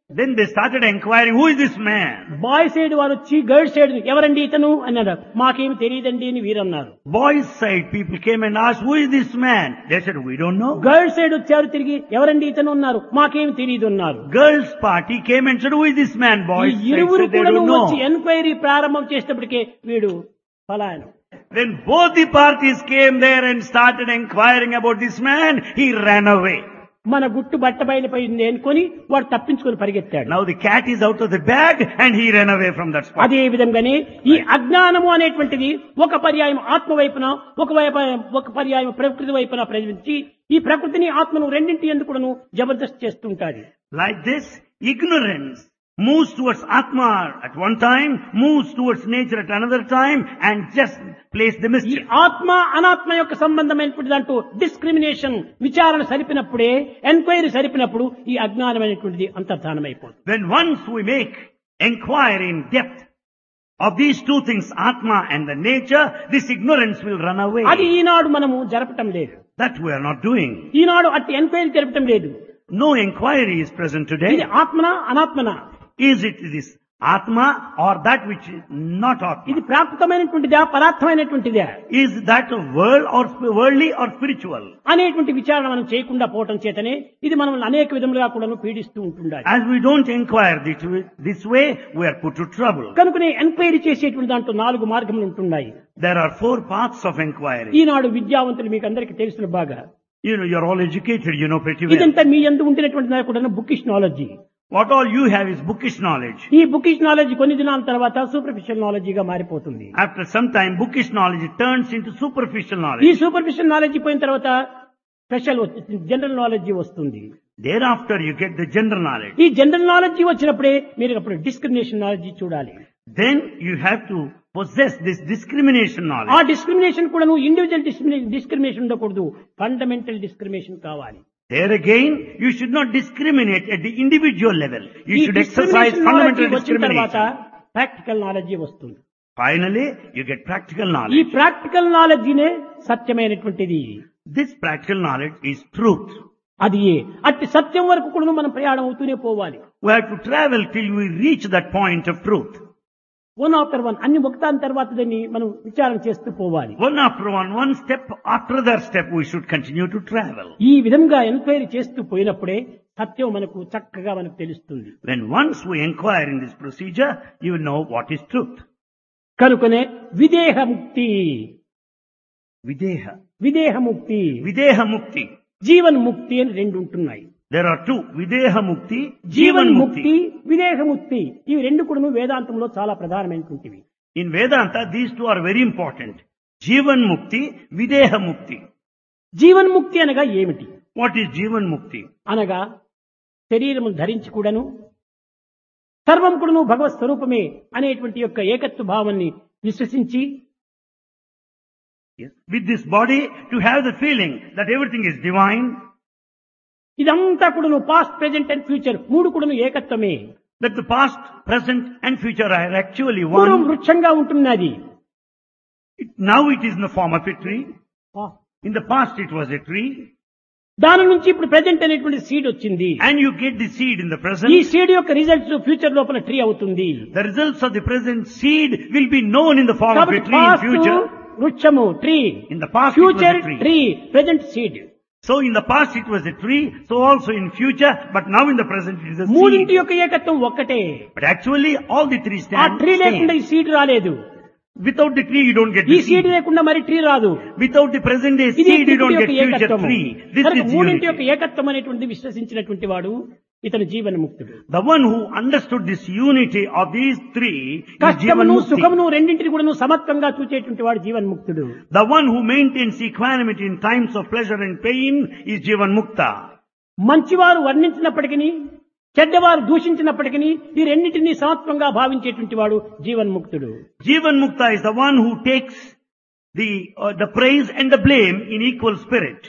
Then they started inquiring, who is this man? Bye side వారు వచ్చి గర్ల్ సైడ్ ఎవరండి ఇతను అన్నాడు. మాకేమి తెలియదండి అని వీరన్నారు. Boys' side people came and asked, who is this man? They said, we don't know. Girl side వచ్చారు తిరిగి ఎవరండి ఇతను అన్నారు. మాకేమి తెలియదు అన్నారు. Girls' party came and said, who is this man? ఈ Boys' side ఇరువురు said, they కూడా don't వచ్చి know. ఎంక్వైరీ ప్రారంభం చేసేటప్పటికే వీడు పలాయనం. When both the parties came there and started inquiring about this man, he ran away. మన గుట్టు బట్ట బయలుపోయింది అనుకొని వాడు తప్పించుకొని పరిగెత్తాడు. Now the cat is out of the bag and he ran away from that spot. అదే విధంగానే ఈ అజ్ఞానము అనేటువంటిది ఒక పర్యాయం ఆత్మ వైపున ఒక వైపు ఒక పర్యాయం ప్రకృతి వైపున ప్రవేశించి ఈ ప్రకృతిని ఆత్మను రెండింటి ఎందుకును Jabardasth చేస్తుంటాది. Like this, ignorance moves towards Atma at one time, moves towards nature at another time, and just plays the ఈ mischief. ఆత్మ అనాత్మ యొక్క సంబంధమైనటువంటి దాంట్లో డిస్క్రిమినేషన్ విచారణ సరిపినప్పుడే ఎంక్వైరీ సరిపినప్పుడు ఈ అజ్ఞానమైనటువంటిది అంతర్ధానమైపోతుంది. When once we make inquiry in depth of these two things, Atma and the nature, this ignorance will run away. అది ఈనాడు మనము జరపటం లేదు. That we are not doing. ఈనాడు అట్టి ఎంక్వైరీ జరపటం లేదు. No inquiry is present ఇది today. ఆత్మనా అనాత్మనా, Is it this Atma or that which is not Atma? ఇది ప్రాకృతమైనటువంటిదా పరార్థమైనటువంటిదా Is that a world or sp- worldly or spiritual? అనేటువంటి విచారణ మనం చేయకుండా పోవటం చేతనే ఇది మనం అనేక విధములుగా కూడా పీడిస్తూ ఉంటుండాలి. As we don't inquire this way, this way, we are put to trouble. కనుకనే ఎంక్వైరీ చేసేటువంటి దాంట్లో నాలుగు మార్గములు ఉంటున్నాయి. There are four paths of inquiry. ఈనాడు విద్యావంతులు మీకు అందరికీ తెలుసిన బాగా You know, you're all educated, you know pretty well. ఇదంతా మీ యందు ఉండినటువంటి దాని కూడా bookish knowledge. What all you have is bookish knowledge. ఈ బుకిష్ నాలెడ్జి కొన్ని దినాల తర్వాత సూపర్ఫిషియల్ నాలెడ్జిగా మారిపోతుంది. After some time, bookish knowledge turns into superficial ఈ knowledge. సూపర్ఫిషియల్ నాలెడ్జి పోయిన తర్వాత స్పెషల్ జనరల్ నాలెడ్జి వస్తుంది. Thereafter, you get the general knowledge. ఈ జనరల్ నాలెడ్జి వచ్చినప్పుడే మీరు అప్పుడు డిస్క్రిమినేషన్ నాలెడ్జి చూడాలి. Then you have to possess this discrimination ఆ knowledge. డిస్క్రిమినేషన్ కూడా నువ్వు ఇండివిజువల్ డిస్క్రిమినేషన్ ఉండకూడదు, ఫండమెంటల్ డిస్క్రిమినేషన్ కావాలి. There again, you should not discriminate at the individual level. You ఈ should exercise discrimination fundamental knowledge వచ్చిన తర్వాత discrimination. Practical knowledge వస్తుంది. Finally, you get practical ఈ knowledge. Practical నాలెడ్జినే సత్యమైనటువంటిది. This practical knowledge is truth. అది అట్టి సత్యం వరకు కూడా మనం ప్రయాణం అవుతూనే పోవాలి. We have to travel till we reach that point of truth. One after one అన్ని ఒకదాని తర్వాత దాన్ని మనం విచారణ చేస్తూ పోవాలి. One after one, one step after that step, we should continue to travel. ఈ విధంగా ఎంక్వైరీ చేస్తూ పోయినప్పుడే సత్యం మనకు చక్కగా మనకు తెలుస్తుంది. When once we inquire in this procedure, you will know what is truth. కనుకనే విదేహ ముక్తి, Videha. విదేహ ముక్తి, Videha mukti. జీవన్ ముక్తి అని రెండు ఉంటున్నాయి. There are two. Videha mukti, Jeevan Jivan ముక్తి, mukti. విదేహ ముక్తి, ఇవి రెండు కూడా వేదాంతంలో చాలా ప్రధానమైనటువంటివి. In Vedanta, these two are very important. Jivan mukti, Videha mukti. Jeevan ముక్తి అనగా ఏమిటి? What is Jivan mukti? అనగా శరీరము ధరించి కూడాను సర్వం కూడాను భగవత్ స్వరూపమే అనేటువంటి యొక్క ఏకత్వ భావాన్ని విశ్వసించి Yes. With this body, to have the feeling that everything is divine, ఇదంతా కూడాను పాస్ట్ ప్రెజెంట్ అండ్ ఫ్యూచర్ మూడు కూడాను ఏకత్వమే. that the past, present and future are actually పూర్వం one. వృక్షంగా ఉంటున్నది. It, now it is in the form of a tree. In the past it was a tree. దాని నుంచి ఇప్పుడు present అనేటువంటి seed వచ్చింది. And you get the seed in the present. ఈ seed యొక్క results future లోపల tree అవుతుంది. The results of the present seed will be known in the form of a కాబట్టి tree in పాస్ట్ future. వృక్షము tree, In the past it was future a tree. Tree, present seed. So in the past it was a tree, so also in future, but now in the present it is a మూడింటి seed. యొక్క ఏకత్వం ఒక్కటే. But actually all the three ఆ stand tree లేకుండా same. ఈ seed రాలేదు. Without the tree you don't get ఈ the seed seed. లేకుండా మరి ట్రీ రాదు. Without the present day ఇది seed you don't మూడింటి get యొక్క future ఏకత్వము. tree. This కనుక is మూడింటి యొక్క unity. ఏకత్వం అనేటువంటిది విశ్వసించినటువంటి వాడు ఇతను జీవన్ముక్తుడు. The one who understood this unity of these three is Jivan కష్టమును Mukti. సుఖమును రెండింటిని కూడా సమత్వంగా చూచేటువంటి వాడు జీవన్ముక్తుడు. The one who maintains equanimity in times of pleasure and pain is Jivan Mukta. మంచివారు వర్ణించినప్పటికీ చెడ్డవారు దూషించినప్పటికీ ఈ రెండింటినీ సమత్వంగా భావించేటువంటి వాడు జీవన్ముక్తుడు. Jivan Mukta is the one who takes the, uh, the praise and the blame in equal spirit.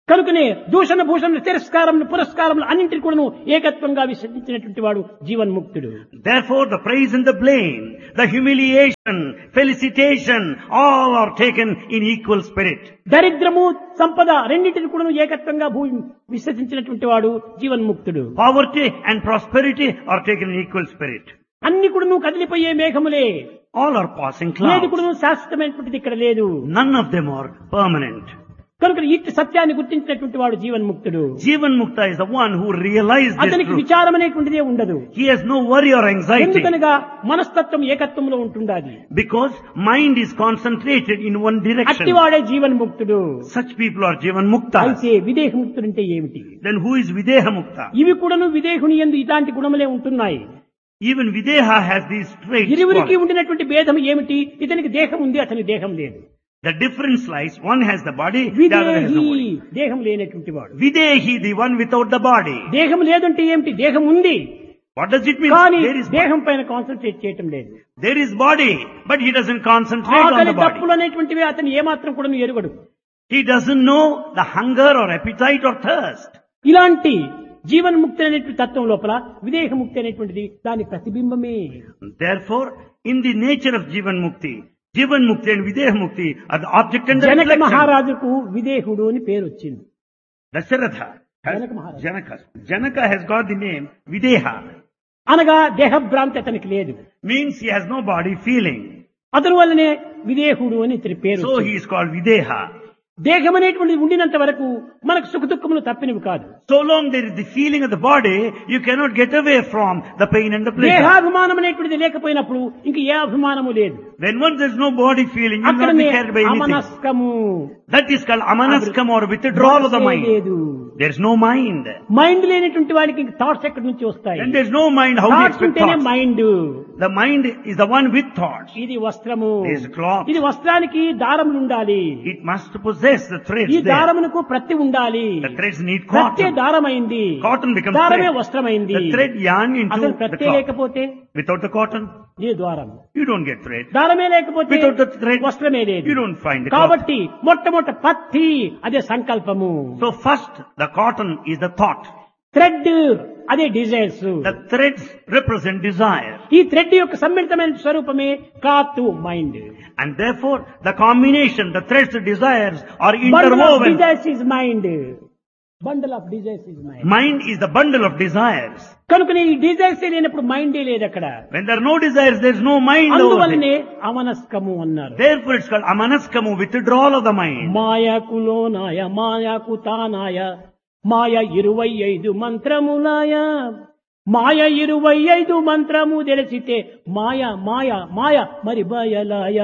కనుకనే దూషణ భూషణ తిరస్కారం పురస్కారం అన్నింటినీ కూడా ఏకత్వంగా విసర్జించినటువంటి వాడు జీవన్ముక్తుడు. Therefore the praise and the blame, the humiliation, felicitation, all are taken in equal spirit. దరిద్రము సంపద రెండింటిని కూడా ఏకత్వంగా భూ విసర్జించినటువంటి వాడు జీవన్ముక్తుడు. Poverty and prosperity are taken in equal spirit. అన్ని కూడా కదిలిపోయే మేఘములే. All are passing ఏది clouds. కూడా శాశ్వతమైనటువంటిది ఇక్కడ లేదు. None of them are permanent. కనుక ఇట్టి సత్యాన్ని గుర్తించినటువంటి వాడు జీవన్ముక్తుడు. Jivan Mukta is the one who realized this అతనికి truth. విచారం అనేటువంటిదే ఉండదు. He has no worry or anxiety ఎందుకనగా మనస్తత్వం ఏకత్వంలో ఉంటుండాలి. because mind is concentrated in one direction. అట్టివాడే జీవన్ముక్తుడు. Such people are Jivan Mukta. అయితే విదేహముక్తుడు అంటే ఏమిటి? Then who is Videha Mukta? ఇవి కూడాను విదేహుని యందు ఇలాంటి గుణములే ఉంటున్నాయి. Even Videha has these traits. ఇరువురికి ఉండినటువంటి భేదం ఏమిటి? ఇతనికి దేహం ఉంది, అతనికి దేహం లేదు. The difference lies, one has the body, the other has the విదేహి body. దేహం లేనటువంటి వాడు. Videhi, the one without the body. దేహం లేదంటే ఏమిటి? దేహం ఉంది What does it mean? కానీ There is దేహం body. పైన కాన్సన్ట్రేట్ చేయటం లేదు. There is body, but he doesn't concentrate on ఆకలి the body. తప్పులు అనేటువంటివి అతను ఏమాత్రం కూడా ఎరుగడు. He doesn't know the hunger or appetite or thirst. ఇలాంటి జీవన్ముక్తి అనేటువంటి తత్వం లోపల విదేహముక్తి అనేటువంటిది దాని ప్రతిబింబమే. Therefore, in the nature of Jivan Mukti, Jivan Mukti and Videha Mukti are the object and the Janaka reflection. మహారాజుకు విదేహుడు అని పేరు వచ్చింది. Dasharatha has, Janaka Maharaj. Janaka. Janaka has got the name Videha. అనగా దేహభ్రాంతి అతనికి లేదు. Means he has no body feeling. అతని వల్లనే విదేహుడు అని ఇతని పేరు So వచ్చింది. he is called Videha. దేహం అనేటువంటిది ఉండినంత వరకు మనకు సుఖ దుఃఖములు తప్పినవి కాదు. So long there is the feeling of the body, you cannot get away from the pain and the pleasure. దేహాభిమానం అనేటువంటిది లేకపోయినప్పుడు ఇంక ఏ అభిమానము లేదు. When once there is no body feeling, you will not be అక్కడనే carried by anything. అమనస్కము. That is called amanaskam or withdrawal of the mind. లేదు. There is no mind. Mind లేనటువంటి వాడికి ఇంక థాట్స్ ఎక్కడి నుంచి వస్తాయి? When there is no mind, how do you thoughts expect ఉంటేనే thoughts? Mind. The mind is the one with thoughts. ఇది వస్త్రము. There is cloth. ఇది వస్త్రానికి దారములు ఉండాలి. It must possess the threads ఈ there. దారమునకు ప్రత్తి ఉండాలి. The threads need ప్రత్తే cotton. దారమైంది. Cotton becomes దారమే thread. వస్త్రమైంది. The thread yarn into అసలు the ప్రత్తే cloth. లేకపోతే Without the cotton, ఏ ద్వారం? you don't get thread. దారమే లేకపోతే Without the thread, వస్త్రమే లేదు. you don't find the cloth. కాబట్టి మొట్టమొదట పత్తి అదే సంకల్పము. So first, the cotton is the thought. Thread అదే desires. The threads represent desire. ఈ థ్రెడ్ యొక్క సమ్మిళితమైన స్వరూపమే cloth mind. And therefore, the combination, the threads, the desires are bundle of interwoven. Desires is mind. Bundle of desires is mind. Mind is the bundle of desires. కనుక ఈ desires లేనప్పుడు మైండే లేదు అక్కడ. When there are no desires, there is no mind over అందువల్లనే there. అమనస్కము అన్నారు. Therefore, it's called amanaskamu, withdrawal of the mind. మాయాకు లోనాయ మాయాకు తానాయ మాయ ఇరవై ఐదు మంత్రములాయ మాయ ఇరవై ఐదు మంత్రము తెలిసితే మాయ మాయ మాయ మరి బయలాయ.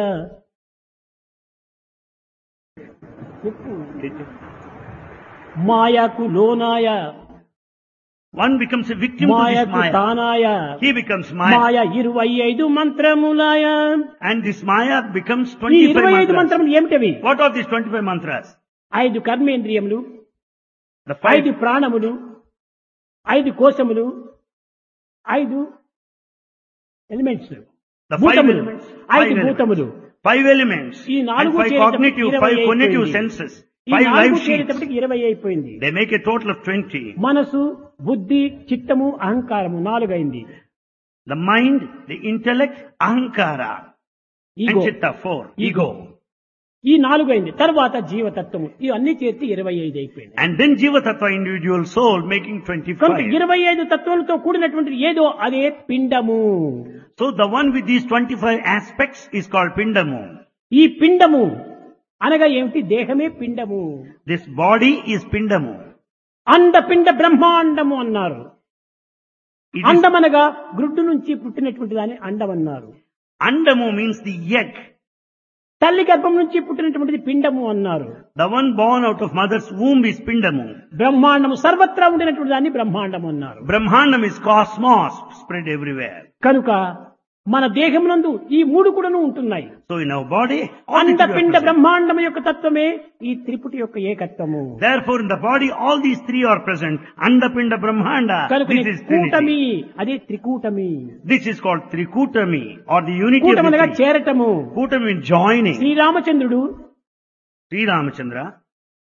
మాయకు లోనాయ One becomes a victim to this మాయకు maya. తానాయ He becomes maya. మాయ ఇరవై ఐదు మంత్రములాయ. And this maya becomes ఈ twenty-five ఇరవై ఐదు mantras. మంత్రములు ఏమిటవి? What are these twenty-five mantras? ఐదు కర్మేంద్రియములు, The five, ఐదు ప్రాణములు, ఐదు కోశములు, ఐదు elements, the five భూతములు, elements. Five ఐదు elements. భూతములు. Five elements. ఈ And నాలుగు five చేరేటప్పటికి cognitive, ఇరవై five cognitive అయిపోయింది. senses. ఈ Five నాలుగు life sheets. చేరేటప్పటికి ఇరవై అయిపోయింది. They make a total of twenty. మనసు, బుద్ధి, చిత్తము, అహంకారము నాలుగైంది. The mind, the intellect, ahankara. And ego chitta, four. Ego. Ego. ఈ నాలుగైంది. తర్వాత జీవతత్వము ఇవన్నీ చేర్చి ఇరవై ఐదు అయిపోయింది. And then Jiva Tattva, individual soul, making కనుక twenty-five. ఇరవై ఐదు తత్వాలతో కూడినటువంటి ఏదో అదే పిండము. So the one with these twenty-five aspects is called Pindamu. ఈ పిండము అనగా ఏమిటి? దేహమే పిండము. This body is Pindamu. అండపిండ బ్రహ్మాండము అన్నారు. It is, అండమనగా గ్రుడ్డు నుంచి పుట్టినటువంటి దాన్ని అండం అన్నారు. Andamu means the egg. తల్లి గర్భం నుంచి పుట్టినటువంటిది పిండము అన్నారు. The one born out of mother's womb is Pindamu. బ్రహ్మాండము సర్వత్రా ఉండినటువంటి దాన్ని బ్రహ్మాండము అన్నారు. Brahmanam is cosmos, spread everywhere. కనుక మన దేహమునందు ఈ మూడు కూడాను ఉంటున్నాయి. So in our body, all the three are అండపిండ present. బ్రహ్మాండము యొక్క తత్వమే ఈ త్రిపుటి యొక్క ఏకత్వము. Therefore in the body, all these three are present. Andapinda Brahmanda. కనుక This is కూటమి Trinity. అదే త్రికూటమి. This is called Trikutami or the unity of కూటమనగా the three. చేరటము. Kutami means joining. శ్రీరామచంద్రుడు Sri Ramachandra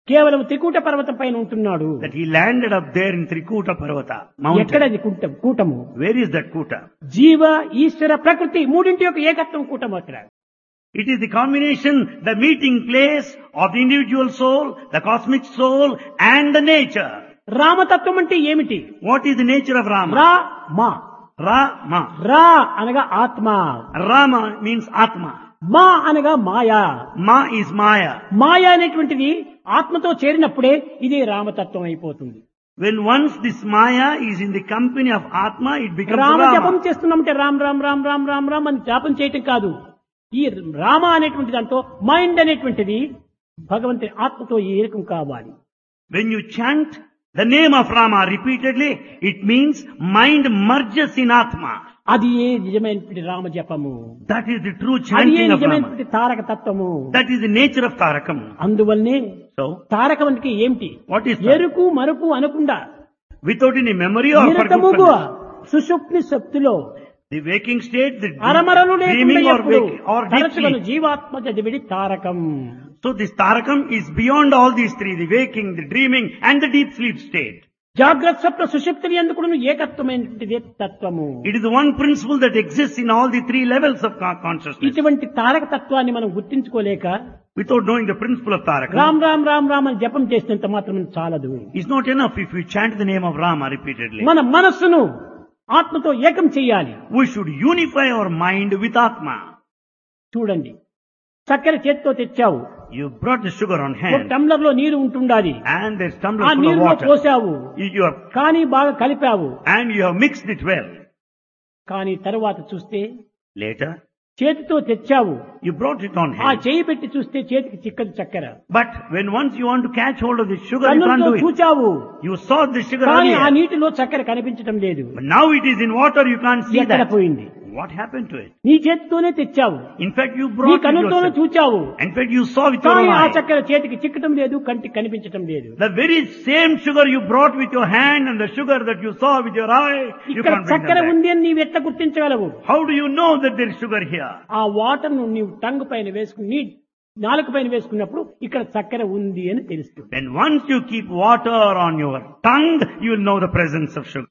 కేవలం త్రికూట పర్వతం పైన ఉంటున్నాడు. That he landed up there in Trikuta Parvata mountain. ఎక్కడది కూటం కూటము? Where is that Kuta? జీవ ఈశ్వర ప్రకృతి మూడింటి యొక్క ఏకత్వం కూటం అక్కడ. It is the combination, the meeting place of the individual soul, the cosmic soul and the nature. రామతత్వం అంటే ఏమిటి? What is the nature of Rama? రా మా. Rama. రా అనగా ఆత్మ, Rama means Atma. మా అనగా మాయా. Ma is Maya. మాయ అనేటువంటిది ఆత్మతో చేరినప్పుడే ఇది రామతత్వం అయిపోతుంది. When once this Maya is in the company of Atma, it becomes Rama జపం Rama. చేస్తున్నామంటే రామ్ రామ్ రామ్ రామ్ రామ్ రామ్ అని జపం చేయటం కాదు. ఈ రామ అనేటువంటి దాంతో మైండ్ అనేటువంటిది భగవంతుని ఆత్మతో ఏకం కావాలి. When you chant the name of Rama repeatedly, it means mind merges in Atma. అది ఏ నిజమైనటువంటి రామ జపము, That is the true అది ఏ chanting of Rama. నిజమైనటువంటి తారక తత్వము. That is the nature of Tarakam. అందువల్లనే So, తారకం అంటే ఏమిటి? what is that? ఎరుకు మరుపు అనకుండా Without any memory or నిరతముగా forgetfulness. సుషుప్తి శక్తిలో The waking state, the అరమరలు లేకుండా dreaming or ఎప్పుడు waking or deep తరచుగను sleep. జీవాత్మ చదివిడి Tarakam. So this Tarakam is beyond all these three, the waking, the dreaming and the deep sleep state. జాగ్రత్త స్వప్న సుషుప్తులు ఎందుకు ఏకత్వమైనటువంటిది తత్వము. It is the one principle that exists in all the three levels of con- consciousness. ఇటువంటి తారక తత్వాన్ని మనం గుర్తించుకోలేక Without knowing the principle of Tarakam, Ram Ram Ram Ram అని జపం చేసినంత మాత్రం చాలదు. it's not enough if we chant the name of Rama repeatedly. మన మనస్సును ఆత్మతో ఏకం చెయ్యాలి. We should unify our mind with Atma. చూడండి, చక్కెర చేతితో తెచ్చావు, You brought the sugar on ఒక hand టంబ్లర్ లో నీరు ఉంటుండాలి, and there's tumbler ఆ full of నీరులో water. పోసావు, You, you have, కానీ బాగా కలిపావు. and you have mixed it well. కానీ తరువాత చూస్తే Later, చేతితో తెచ్చావు, you brought it on ఆ hand. చేయి పెట్టి చూస్తే చేతికి చిక్కదు చక్కెర. But when once you want to catch hold of the sugar, you can't కన్నులతో do it. చూచావు, You saw the sugar కానీ ఆ earlier. నీటిలో చక్కెర కనిపించడం లేదు. But now it is in water, you can't see ఎక్కడ that. పోయింది? What happened to it? నీ చేతితోనే తెచ్చావు, In fact, you నీ brought it కన్నులతోనే yourself. చూచావు, In fact, you saw with your కానీ ఆ eye. చక్కెర చేతికి చిక్కటం లేదు, కంటికి కనిపించటం లేదు. The very same sugar you brought with your hand and the sugar that you saw with your eye, you ఇక్కడ can't bring చక్కెర that back. ఉంది అని నీవు ఎట్లా గుర్తించగలవు? How do you know that there is sugar here? ఆ water ను నీవు tongue పైన వేసుకుని నీ నాలుక పైన వేసుకున్నప్పుడు ఇక్కడ చక్కెర ఉంది అని తెలుస్తుంది. Then once you keep water on your tongue, you will know the presence of sugar.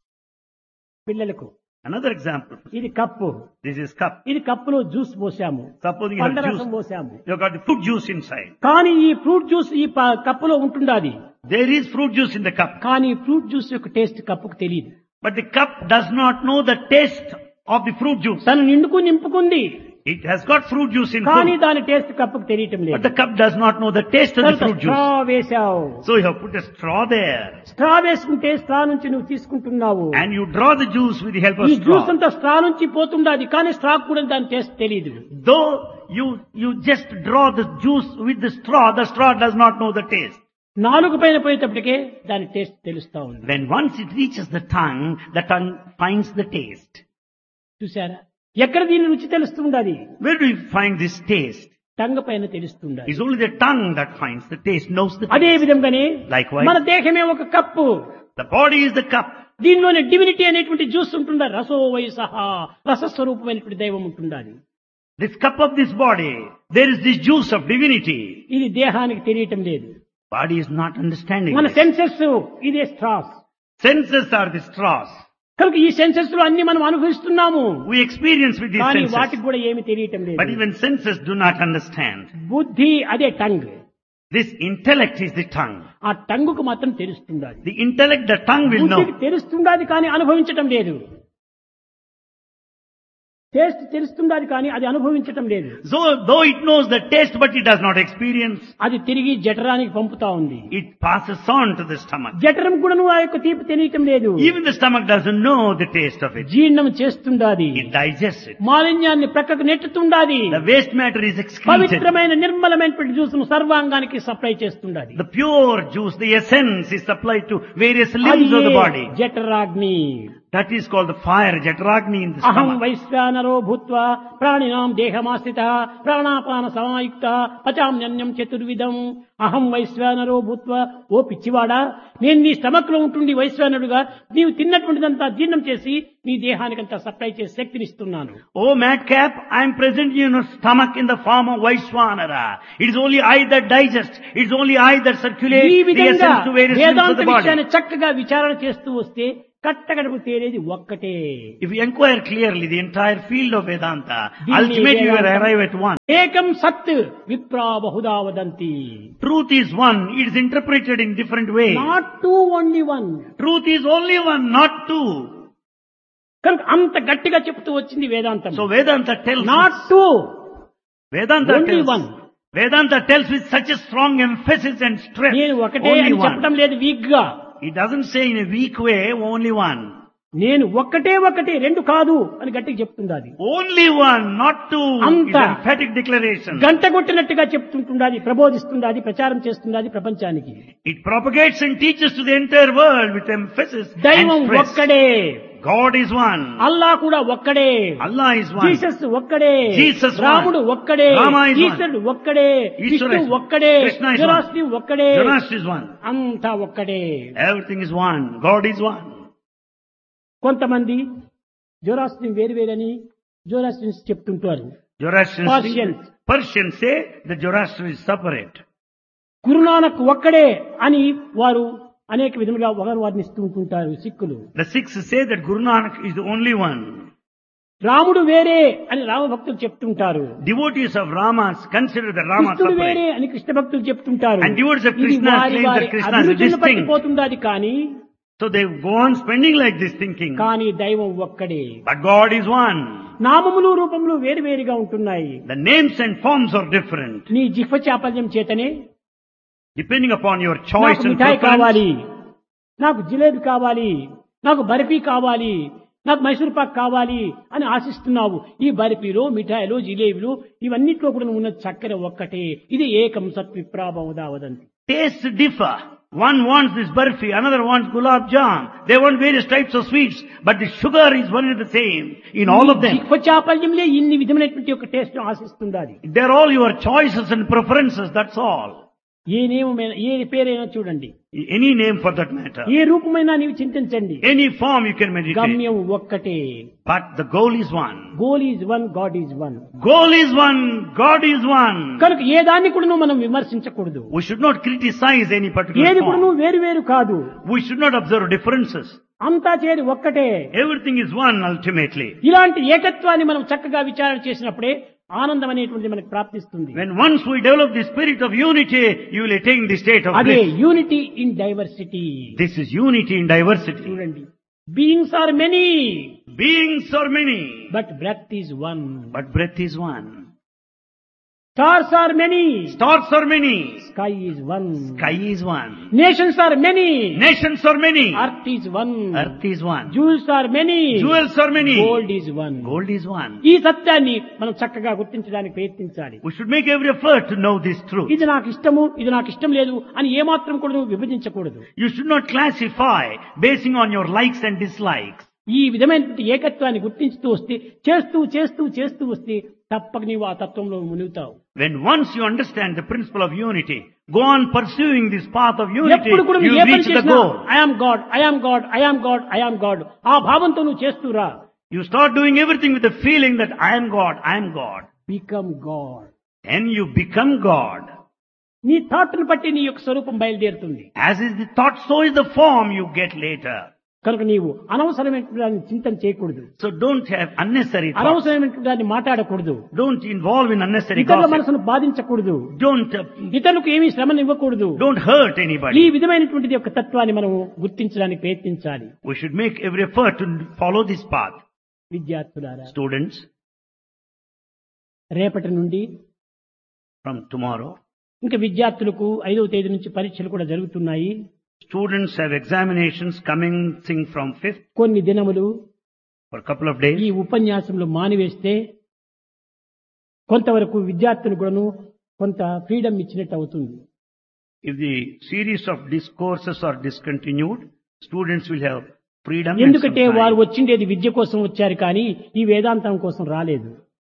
పిల్లలకు Another example. ఇది కప్పు, This is cup. ఇది కప్పులో juice పోసాము, Suppose you have పండరసం juice. పోసాము, You got the fruit juice inside. కానీ ఈ fruit juice ఈ ప- కప్పులో ఉంటుండాది, There is fruit juice in the cup. కానీ ఫ్రూట్ జ్యూస్ యొక్క టేస్ట్ కప్పుకు తెలియదు. But the cup does not know the taste of the fruit juice. తను నిండుకు నింపుకుంది, It has got fruit juice in కానీ fruit. దాని taste కప్పుకు తెలియటం But లేదు. the cup does not know the taste of the తర్వాత fruit straw juice. వేశావు, So you have put a straw there. Straw వేసుకుంటే straw నుంచి నువ్వు తీసుకుంటున్నావు. And you draw the juice with the help of ఈ juice straw. అంతా straw నుంచి పోతుండాది, కానీ స్ట్రా కూడా దాని టేస్ట్ తెలియదు. Though you, you just draw the juice with the straw, the straw does not know the taste. నాలుగు పైన పోయేటప్పటికే దాని టేస్ట్ తెలుస్తా ఉంది. When once it reaches the tongue, the tongue finds the taste. చూసారా, ఎక్కడ దీని రుచి తెలుస్తుండాది? Where do you find this taste? టంగ పైన తెలుస్తుండాది. It's only the tongue that finds the taste, knows the అదే taste. విధంగానే Likewise, మన దేహమే ఒక cup, the body is the cup. దీనిలోని డివినిటీ అనేటువంటి జ్యూస్ ఉంటుందా, రసో వయసహ రసస్వరూపమైనటువంటి దైవం ఉంటుండాలి. This cup of this body, there is this juice of divinity. ఇది దేహానికి తెలియటం లేదు. Body is not understanding మన this. సెన్సెస్ ఇదే straws. Senses are the straws. కనుక ఈ సెన్సెస్ లో అన్ని మనం అనుభవిస్తున్నాము, We experience with these కానీ senses. వాటికి కూడా ఏమి తెలియటం But లేదు. even senses do not understand. బుద్ధి అదే tongue, This intellect is the tongue. ఆ టంగుకు మాత్రం తెలుస్తుండాలి. The intellect, the tongue will know. బుద్ధికి తెలుస్తుండాది కానీ అనుభవించటం లేదు. టేస్ట్ తెలుస్తుండాది కానీ అది అనుభవించటం లేదు. So, though it knows the taste, but it does not experience, అది తిరిగి జఠరానికి పంపుతా ఉంది. it passes on to the stomach. జఠరం కూడా నువ్వు ఆ యొక్క తీపి తెలియటం లేదు. Even the stomach doesn't know the taste of it. జీర్ణం చేస్తుండాది, It digests it. మాలిన్యాన్ని ప్రక్కకు నెట్టుతుండాది, The waste matter is excreted. పవిత్రమైన నిర్మలమైనటువంటి జ్యూస్ను సర్వాంగానికి సప్లై చేస్తుండాది. The pure juice, the essence is supplied to various అది limbs of the body. జఠరాగ్ని. That is called the fire, Jatragni in the అహం stomach. వైశ్వానరో భూత్వా ప్రాణినాం దేహమాశ్రితః ప్రాణాపాన సమాయుక్తః పచామ్యన్నం చతుర్విధం. అహం వైశ్వానరో భూత్వా, ఓ పిచ్చివాడా, నేను నీ stomach లో ఉంటుండి వైశ్వానరుడుగా నీవు తిన్నటువంటిదంతా జీర్ణం చేసి నీ దేహానికంతా సప్లై చేసి శక్తినిస్తున్నాను. Oh madcap, I am present in your stomach in the form of Vaishwanara. It is only I that digest. It is only I that ఈ circulates the విధంగా essence to various limbs of Vedanta the body. విషయాన్ని చక్కగా విచారణ చేస్తూ వస్తే కట్టగడకు తేలేది ఒక్కటే. If you inquire clearly the entire field of Vedanta, Dini ultimately you will Vedanta. arrive at one. ఏకం సత్ విప్రా Bahuda వదంతి. Truth is one. It is interpreted in different ways. Not two only one. Truth is only one, not two. కనుక అంత గట్టిగా చెప్తూ వచ్చింది వేదాంతం. So Vedanta tells not us- two, Vedanta only tells one. Vedanta tells with such a strong emphasis and stress. నేను ఒకటే Only అని one. చెప్పడం లేదు వీక్ గా. It doesn't say in a weak way, only one. నేను ఒక్కటే ఒకటి రెండు కాదు అని గట్టిగా చెప్తుంది అది. Only one, not two. Anta. Is emphatic declaration. గంట కొట్టినట్టుగా చెప్తుంటుంది, ప్రబోధిస్తుంది, అది ప్రచారం చేస్తుంది అది ప్రపంచానికి. It propagates and teaches to the entire world with emphasis దైవం and stress. ఒక్కడే, God is one. అల్లా కూడా ఒక్కడే, Allah is one. జీసస్ ఒక్కడే, Jesus one. రాముడు ఒక్కడే, Rama is one. ఈశ్వరుడు ఒక్కడే, Ishvara విష్ణు is one. ఒక్కడే, Krishna is one. జరాస్ని ఒక్కడే, Zoroaster is one. అంతా ఒక్కడే. Everything is one. God is one. కొంతమంది జోరాస్ట్రిన్ వేరు వేరని జోరాస్ట్రియన్స్ చెప్తుంటారు. Zoroastrians Persians. Persians say that Zoroaster is separate. Guru Nanak ఒక్కడే అని వారు అనేక విధములుగా ఒకరు వర్ణిస్తూ ఉంటుంటారు సిక్కులు. The Sikhs say that Guru Nanak is the only one. రాముడు వేరే అని రామభక్తులు చెప్తుంటారు. Devotees of Ramas consider the Rama కృష్ణుడు వేరే separate. అని కృష్ణ భక్తులు చెప్తుంటారు. And devotees of ఇది Krishna వారి claim that వారి Krishna is అభిరుచులను distinct. పట్టిపోతుంది అది. కానీ So they go on spending like this thinking. కానీ దైవం ఒక్కడే. But God is one. నామములు రూపములు వేరు వేరుగా ఉంటున్నాయి. The names and forms are different. నీ జిహ్వ చాపల్యం చేతనే Depending upon your choice నాకు and మిఠాయి preference. కావాలి, నాకు జిలేబీ కావాలి, నాకు బర్ఫీ కావాలి, నాకు మైసూర్ పాక్ కావాలి అని ఆశిస్తున్నావు. ఈ బర్ఫీలో మిఠాయిలో జిలేబీలు ఇవన్నిట్లో కూడా ఉన్న చక్కెర ఒక్కటే. ఇది ఏకం సత్విప్రాభవదా వదంతి. Tastes differ. One wants this barfi, another wants gulab jam. They want various types of sweets, but the sugar is one and the same in all of them. జిహ్వ చాపల్యంలో ఇన్ని విధమైనటువంటి ఒక టేస్ట్ ఆశిస్తుంది అది. They're all your choices and preferences, that's all. ఏ నేమైనా ఏ పేరైనా చూడండి, Any name for that matter. ఏ రూపమైనా నీవు చింతించండి, Any form you can meditate. గమ్యం ఒక్కటే. But the goal is one. Goal is one, God is one. Goal is one, God is one. కనుక ఏ దాన్ని కూడా మనం విమర్శించకూడదు. We should not criticize any particular ఏది కూడా form. వేరు వేరు కాదు, We should not observe differences. అంతా చేరి ఒక్కటే. Everything is one ultimately. ఇలాంటి ఏకత్వాన్ని మనం చక్కగా విచారణ చేసినప్పుడే ఆనందం అనేటువంటిది మనకు ప్రాప్తిస్తుంది. When once we develop the spirit of unity, you will attain the state of అదే bliss. Unity in diversity. This is unity in diversity. చూడండి, beings are many Beings are many, but breath is one. but breath is one. Stars are many, Stars are many, sky is one. sky is one. Nations are many, Nations are many, earth is one. earth is one. Jewels are many, Jewels are many, gold is one. gold is one. ఈ సత్యాన్ని మనం చక్కగా గుర్తించడానికి ప్రయత్నించాలి. We should make every effort to know this truth. ఇది నాకు ఇష్టము, ఇది నాకు ఇష్టం లేదు అని ఏమాత్రం కూడా నువ్వు విభజించకూడదు. You should not classify basing on your likes and dislikes. ఈ విధమైనటువంటి ఏకత్వాన్ని గుర్తించుతూ వస్తే, చేస్తూ చేస్తూ చేస్తూ వస్తే తప్పక నీవు ఆ తత్వంలో మునుగుతావు. When once you understand the principle of unity, go on pursuing this path of unity, ఎప్పుడు కూడా you నువ్వు ఏ will పని reach the చేసినా goal. I am God, I am God, I am God, I am God ఆ భావంతో నువ్వు చేస్తూ రా. You start doing everything with the feeling that I am God, I am God. Become God. And you become God. నీ థాట్ను బట్టి నీ యొక్క స్వరూపం బయలుదేరుతుంది. As is the thought, so is the form you get later. కనుక నీవు అనవసరమైన దాన్ని చింతన చేయకూడదు, So don't have unnecessary thoughts. అనవసరమైన దాన్ని మాట్లాడకూడదు, Don't involve in unnecessary ఇతరుల gossip. మనసును బాధించకూడదు, Don't, uh, ఇతరులకు ఏమీ శ్రమను ఇవ్వకూడదు. don't hurt ఈ anybody. విధమైనటువంటి యొక్క తత్వాన్ని మనం గుర్తించడానికి ప్రయత్నించాలి. We should make every effort to follow this path. విద్యార్థులారా, Students, రేపటి నుండి from tomorrow, ఇంకా విద్యార్థులకు ఐదవ తేదీ నుంచి పరీక్షలు కూడా జరుగుతున్నాయి. students have examinations commencing from fifth కొన్ని దినములు for a couple of days. ఈ ఉపన్యాసంలో మానివేస్తే కొంతవరకు విద్యార్థులు కూడాను కొంత ఫ్రీడమ్ ఇచ్చినట్టు అవుతుంది. If the series of discourses are discontinued, students will have freedom and some ఎందుకంటే వారు time. వచ్చిండేది విద్య కోసం వచ్చారు కానీ ఈ వేదాంతం కోసం రాలేదు.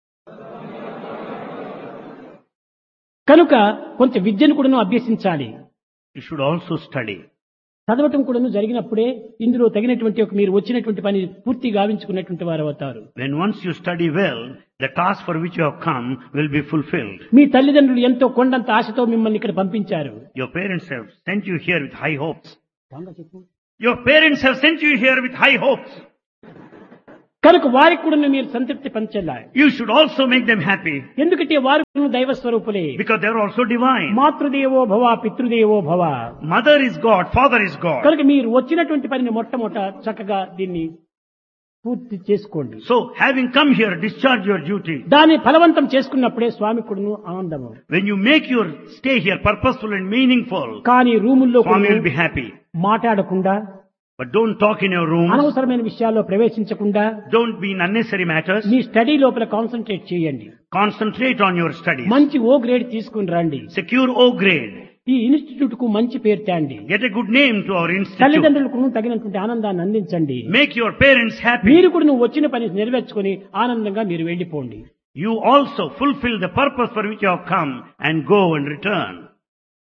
కనుక కొంత విద్యను కూడాను అభ్యసించాలి. You should also study. చదవటం కూడాను జరిగినప్పుడే ఇందులో తగినటువంటి ఒక మీరు వచ్చినటువంటి పని పూర్తి గావించుకున్నటువంటి వారు అవుతారు. When once you study well, the task for which you have come will be fulfilled. మీ తల్లిదండ్రులు ఎంతో కొండంత ఆశతో మిమ్మల్ని ఇక్కడ పంపించారు. Your parents have sent you here with high hopes. Your parents have sent you here with high hopes. కనుక వారికి కూడా మీరు సంతృప్తి పంచాలి. You should also make them happy. ఎందుకంటే వారు కూడా దైవ స్వరూపులే. Because they are also divine. మాతృదేవో భవ పితృదేవో భవ. Mother is God, father is God. కనుక మీరు వచ్చినటువంటి పనిని మొట్టమొదట చక్కగా దీన్ని పూర్తి చేసుకోండి. So, having come here, discharge your duty. దాన్ని ఫలవంతం చేసుకున్నప్పుడే స్వామి కూడాను ఆనందము. When you make your stay here purposeful and meaningful, కానీ రూముల్లో Swami will be happy. మాట్లాడకుండా, But don't talk in your rooms. అనవసరమైన విషయాల్లో ప్రవేశించకుండా Don't be in unnecessary matters. Me study లోపల concentrate చేయండి. Concentrate on your studies. మంచి ఓ grade తీసుకుని రండి. Secure O grade. ఈ ఇన్స్టిట్యూట్ కు మంచి పేరు తేండి. Get a good name to our institute. తల్లిదండ్రులకు తగినటువంటి ఆనందాన్ని అందించండి. Make your parents happy. మీరు కూడా నువ్వు వచ్చిన పని నెరవేర్చుకుని ఆనందంగా మీరు వెళ్ళిపోండి. You also fulfill the purpose for which you have come and go and return.